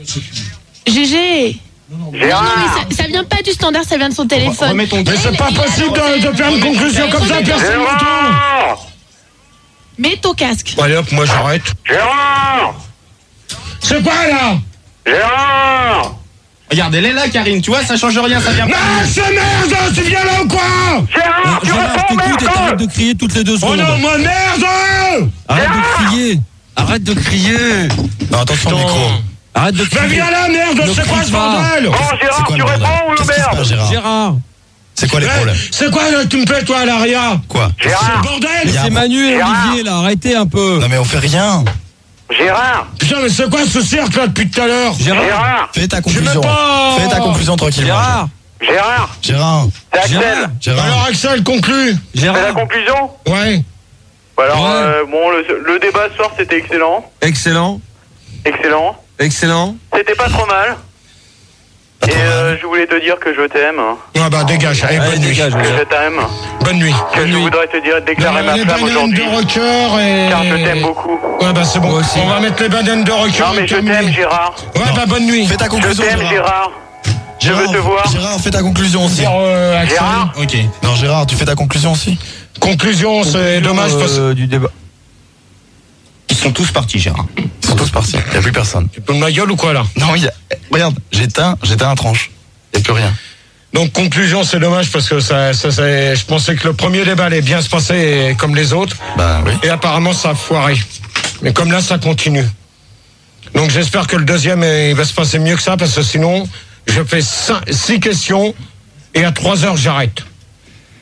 Speaker 10: GG.
Speaker 1: Gérard.
Speaker 10: Non, mais ça vient pas du standard, ça vient de son téléphone.
Speaker 2: Mais c'est pas possible de faire une conclusion comme ça, personne n'entend.
Speaker 1: Gérard.
Speaker 10: Mets ton casque.
Speaker 2: Bon, allez, hop, moi j'arrête.
Speaker 1: Gérard.
Speaker 2: C'est quoi là?
Speaker 1: Gérard.
Speaker 9: Regarde, elle est là, Karine. Tu vois, ça change rien, ça vient pas.
Speaker 2: Non, c'est merde. Tu viens là ou quoi?
Speaker 1: Gérard, tu
Speaker 6: Gérard,
Speaker 1: réponds,
Speaker 6: t'écoutes et t'arrêtes
Speaker 1: merde.
Speaker 6: de crier toutes les 2
Speaker 2: Oh
Speaker 6: secondes.
Speaker 2: non, moi merde.
Speaker 6: Arrête de crier.
Speaker 3: Non, attention au micro.
Speaker 6: Arrête de
Speaker 2: Mais
Speaker 6: crier.
Speaker 2: viens là, merde.
Speaker 6: Ne
Speaker 2: C'est quoi
Speaker 6: crie
Speaker 2: ce
Speaker 6: pas.
Speaker 2: bordel?
Speaker 1: Bon,
Speaker 3: C'est
Speaker 1: Gérard,
Speaker 3: quoi
Speaker 1: tu
Speaker 3: le bordel?
Speaker 1: réponds ou
Speaker 3: Qu'est-ce qui se
Speaker 1: merde?
Speaker 3: passe, Gérard?
Speaker 6: Gérard.
Speaker 3: C'est quoi les problèmes?
Speaker 2: C'est quoi là, tu me fais toi à l'arrière?
Speaker 3: Quoi?
Speaker 2: C'est le
Speaker 1: Gérard.
Speaker 2: bordel.
Speaker 6: C'est Manu et
Speaker 1: Gérard.
Speaker 6: Olivier là, arrêtez un peu.
Speaker 3: Non mais on fait rien.
Speaker 1: Gérard.
Speaker 2: Putain, mais c'est quoi ce cirque là depuis tout à l'heure?
Speaker 1: Gérard.
Speaker 3: Fais ta
Speaker 2: Je
Speaker 3: conclusion.
Speaker 2: veux pas.
Speaker 3: Fais ta conclusion tranquillement.
Speaker 6: Gérard.
Speaker 1: Gérard.
Speaker 3: Gérard.
Speaker 1: C'est Axel.
Speaker 6: Gérard.
Speaker 3: Gérard.
Speaker 2: Alors Axel, conclue.
Speaker 1: C'est la
Speaker 6: Gérard.
Speaker 1: conclusion?
Speaker 2: Ouais.
Speaker 1: Alors,
Speaker 6: Ouais.
Speaker 1: bon, le débat ce soir, c'était excellent.
Speaker 6: Excellent.
Speaker 1: C'était pas trop mal.
Speaker 3: Pas
Speaker 1: Et
Speaker 3: trop mal.
Speaker 1: je voulais te dire que je t'aime.
Speaker 2: Ah bah dégage, allez,
Speaker 6: Allez,
Speaker 2: bonne nuit.
Speaker 6: dégage.
Speaker 1: Que je t'aime.
Speaker 2: Bonne nuit.
Speaker 1: Que je voudrais te dire, déclarer ma
Speaker 2: Les
Speaker 1: flamme
Speaker 2: bananes
Speaker 1: aujourd'hui.
Speaker 2: de rocker et...
Speaker 1: Car je t'aime beaucoup.
Speaker 2: Ouais bah c'est bon,
Speaker 6: Moi aussi.
Speaker 2: on va mettre les bananes de rocker.
Speaker 1: Non, mais
Speaker 2: et
Speaker 1: je
Speaker 2: terminer.
Speaker 1: t'aime, Gérard.
Speaker 2: Ouais bah bonne nuit.
Speaker 3: Fais ta
Speaker 1: Je
Speaker 3: conclusion.
Speaker 1: t'aime, Gérard. Je veux te voir.
Speaker 3: Gérard, fais ta conclusion aussi.
Speaker 2: Axel.
Speaker 1: Gérard.
Speaker 9: Ok.
Speaker 3: Non, Gérard, tu fais ta conclusion aussi.
Speaker 2: Conclusion, c'est dommage parce que...
Speaker 6: Du débat.
Speaker 9: Ils sont tous partis, Gérard.
Speaker 3: Ils sont tous partis. Il n'y a plus personne.
Speaker 2: Tu peux de ma gueule ou quoi là?
Speaker 3: Non, regarde, j'éteins la tranche. Il n'y a plus rien.
Speaker 2: Donc conclusion, c'est dommage parce que je pensais que le premier débat allait bien se passer comme les autres.
Speaker 3: Bah oui.
Speaker 2: Et apparemment ça a foiré. Mais comme là ça continue. Donc j'espère que le deuxième il va se passer mieux que ça parce que sinon je fais 6 questions et à 3 heures j'arrête.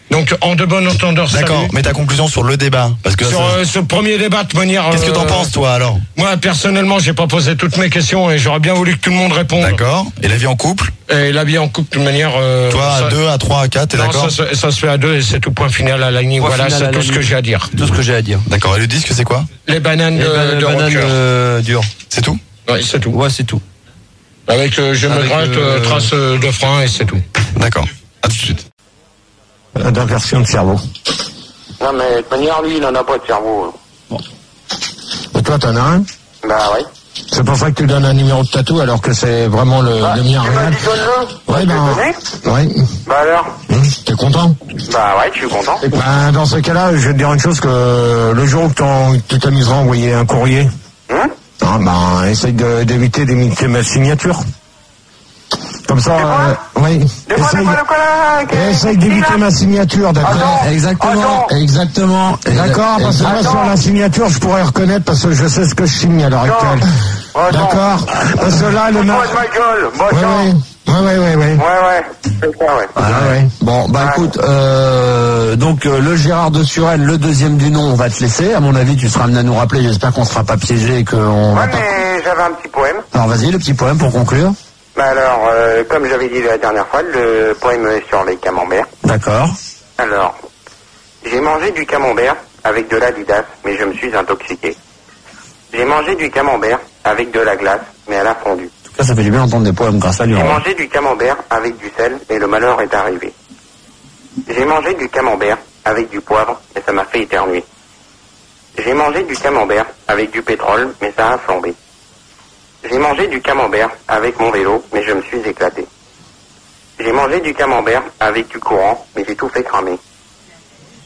Speaker 2: Donc, en de bon entendeur,
Speaker 3: d'accord,
Speaker 2: salut.
Speaker 3: mais ta conclusion sur le débat, parce que
Speaker 2: sur ce premier débat, de manière.
Speaker 3: Qu'est-ce que t'en penses, toi, alors?
Speaker 2: Moi, personnellement, j'ai pas posé toutes mes questions et j'aurais bien voulu que tout le monde réponde.
Speaker 3: D'accord. Et la vie en couple?
Speaker 2: Et la vie en couple, de manière.
Speaker 3: Toi, à 2, à 3, à 4, t'es d'accord?
Speaker 2: Ça se fait à 2 et c'est tout, point final à la ligne. Voilà, c'est tout ce que j'ai à dire.
Speaker 6: Tout ce que j'ai à dire.
Speaker 3: D'accord. Et le disque, c'est quoi?
Speaker 2: Les bananes de rocker.
Speaker 6: Dures.
Speaker 3: C'est tout?
Speaker 2: Ouais, c'est tout.
Speaker 6: Ouais, c'est tout.
Speaker 2: Avec je me gratte, trace de frein et c'est tout.
Speaker 3: D'accord. À tout de suite.
Speaker 2: D'inversion de cerveau.
Speaker 11: Non, mais de toute manière, lui, il en a pas de cerveau.
Speaker 2: Bon. Et toi, t'en as un?
Speaker 11: Bah, ouais.
Speaker 2: C'est pour ça que tu donnes un numéro de tatou alors que c'est vraiment le mien réel. Ouais,
Speaker 11: Bah alors
Speaker 2: t'es content?
Speaker 11: Bah ouais, je suis content.
Speaker 2: Bah, dans ce cas-là, je vais te dire une chose, que le jour où tu t'amuseras à envoyer un courrier, essaye d'éviter d'imiter ma signature. Comme ça, oui. Essaye d'éviter ma signature, d'accord? Exactement. D'accord, parce que là, sur la signature, je pourrais reconnaître parce que je sais ce que je signe à l'heure actuelle. D'accord? Parce que là, le mec.
Speaker 11: Ouais.
Speaker 12: Bon, bah écoute, donc le Gérard de Suresnes, le deuxième du nom, on va te laisser. À mon avis, tu seras amené à nous rappeler. J'espère qu'on sera pas piégé et qu'on va pas.
Speaker 11: Mais j'avais un petit poème.
Speaker 12: Alors vas-y, le petit poème pour conclure.
Speaker 11: Bah alors, comme j'avais dit la dernière fois, le poème est sur les camemberts.
Speaker 12: D'accord.
Speaker 11: Alors, j'ai mangé du camembert avec de l'Adidas, mais je me suis intoxiqué. J'ai mangé du camembert avec de la glace, mais elle a fondu.
Speaker 12: En tout cas, ça fait du bien d'entendre des poèmes grâce à lui.
Speaker 11: J'ai mangé du camembert avec du sel, mais le malheur est arrivé. J'ai mangé du camembert avec du poivre, mais ça m'a fait éternuer. J'ai mangé du camembert avec du pétrole, mais ça a flambé. J'ai mangé du camembert avec mon vélo, mais je me suis éclaté. J'ai mangé du camembert avec du courant, mais j'ai tout fait cramer.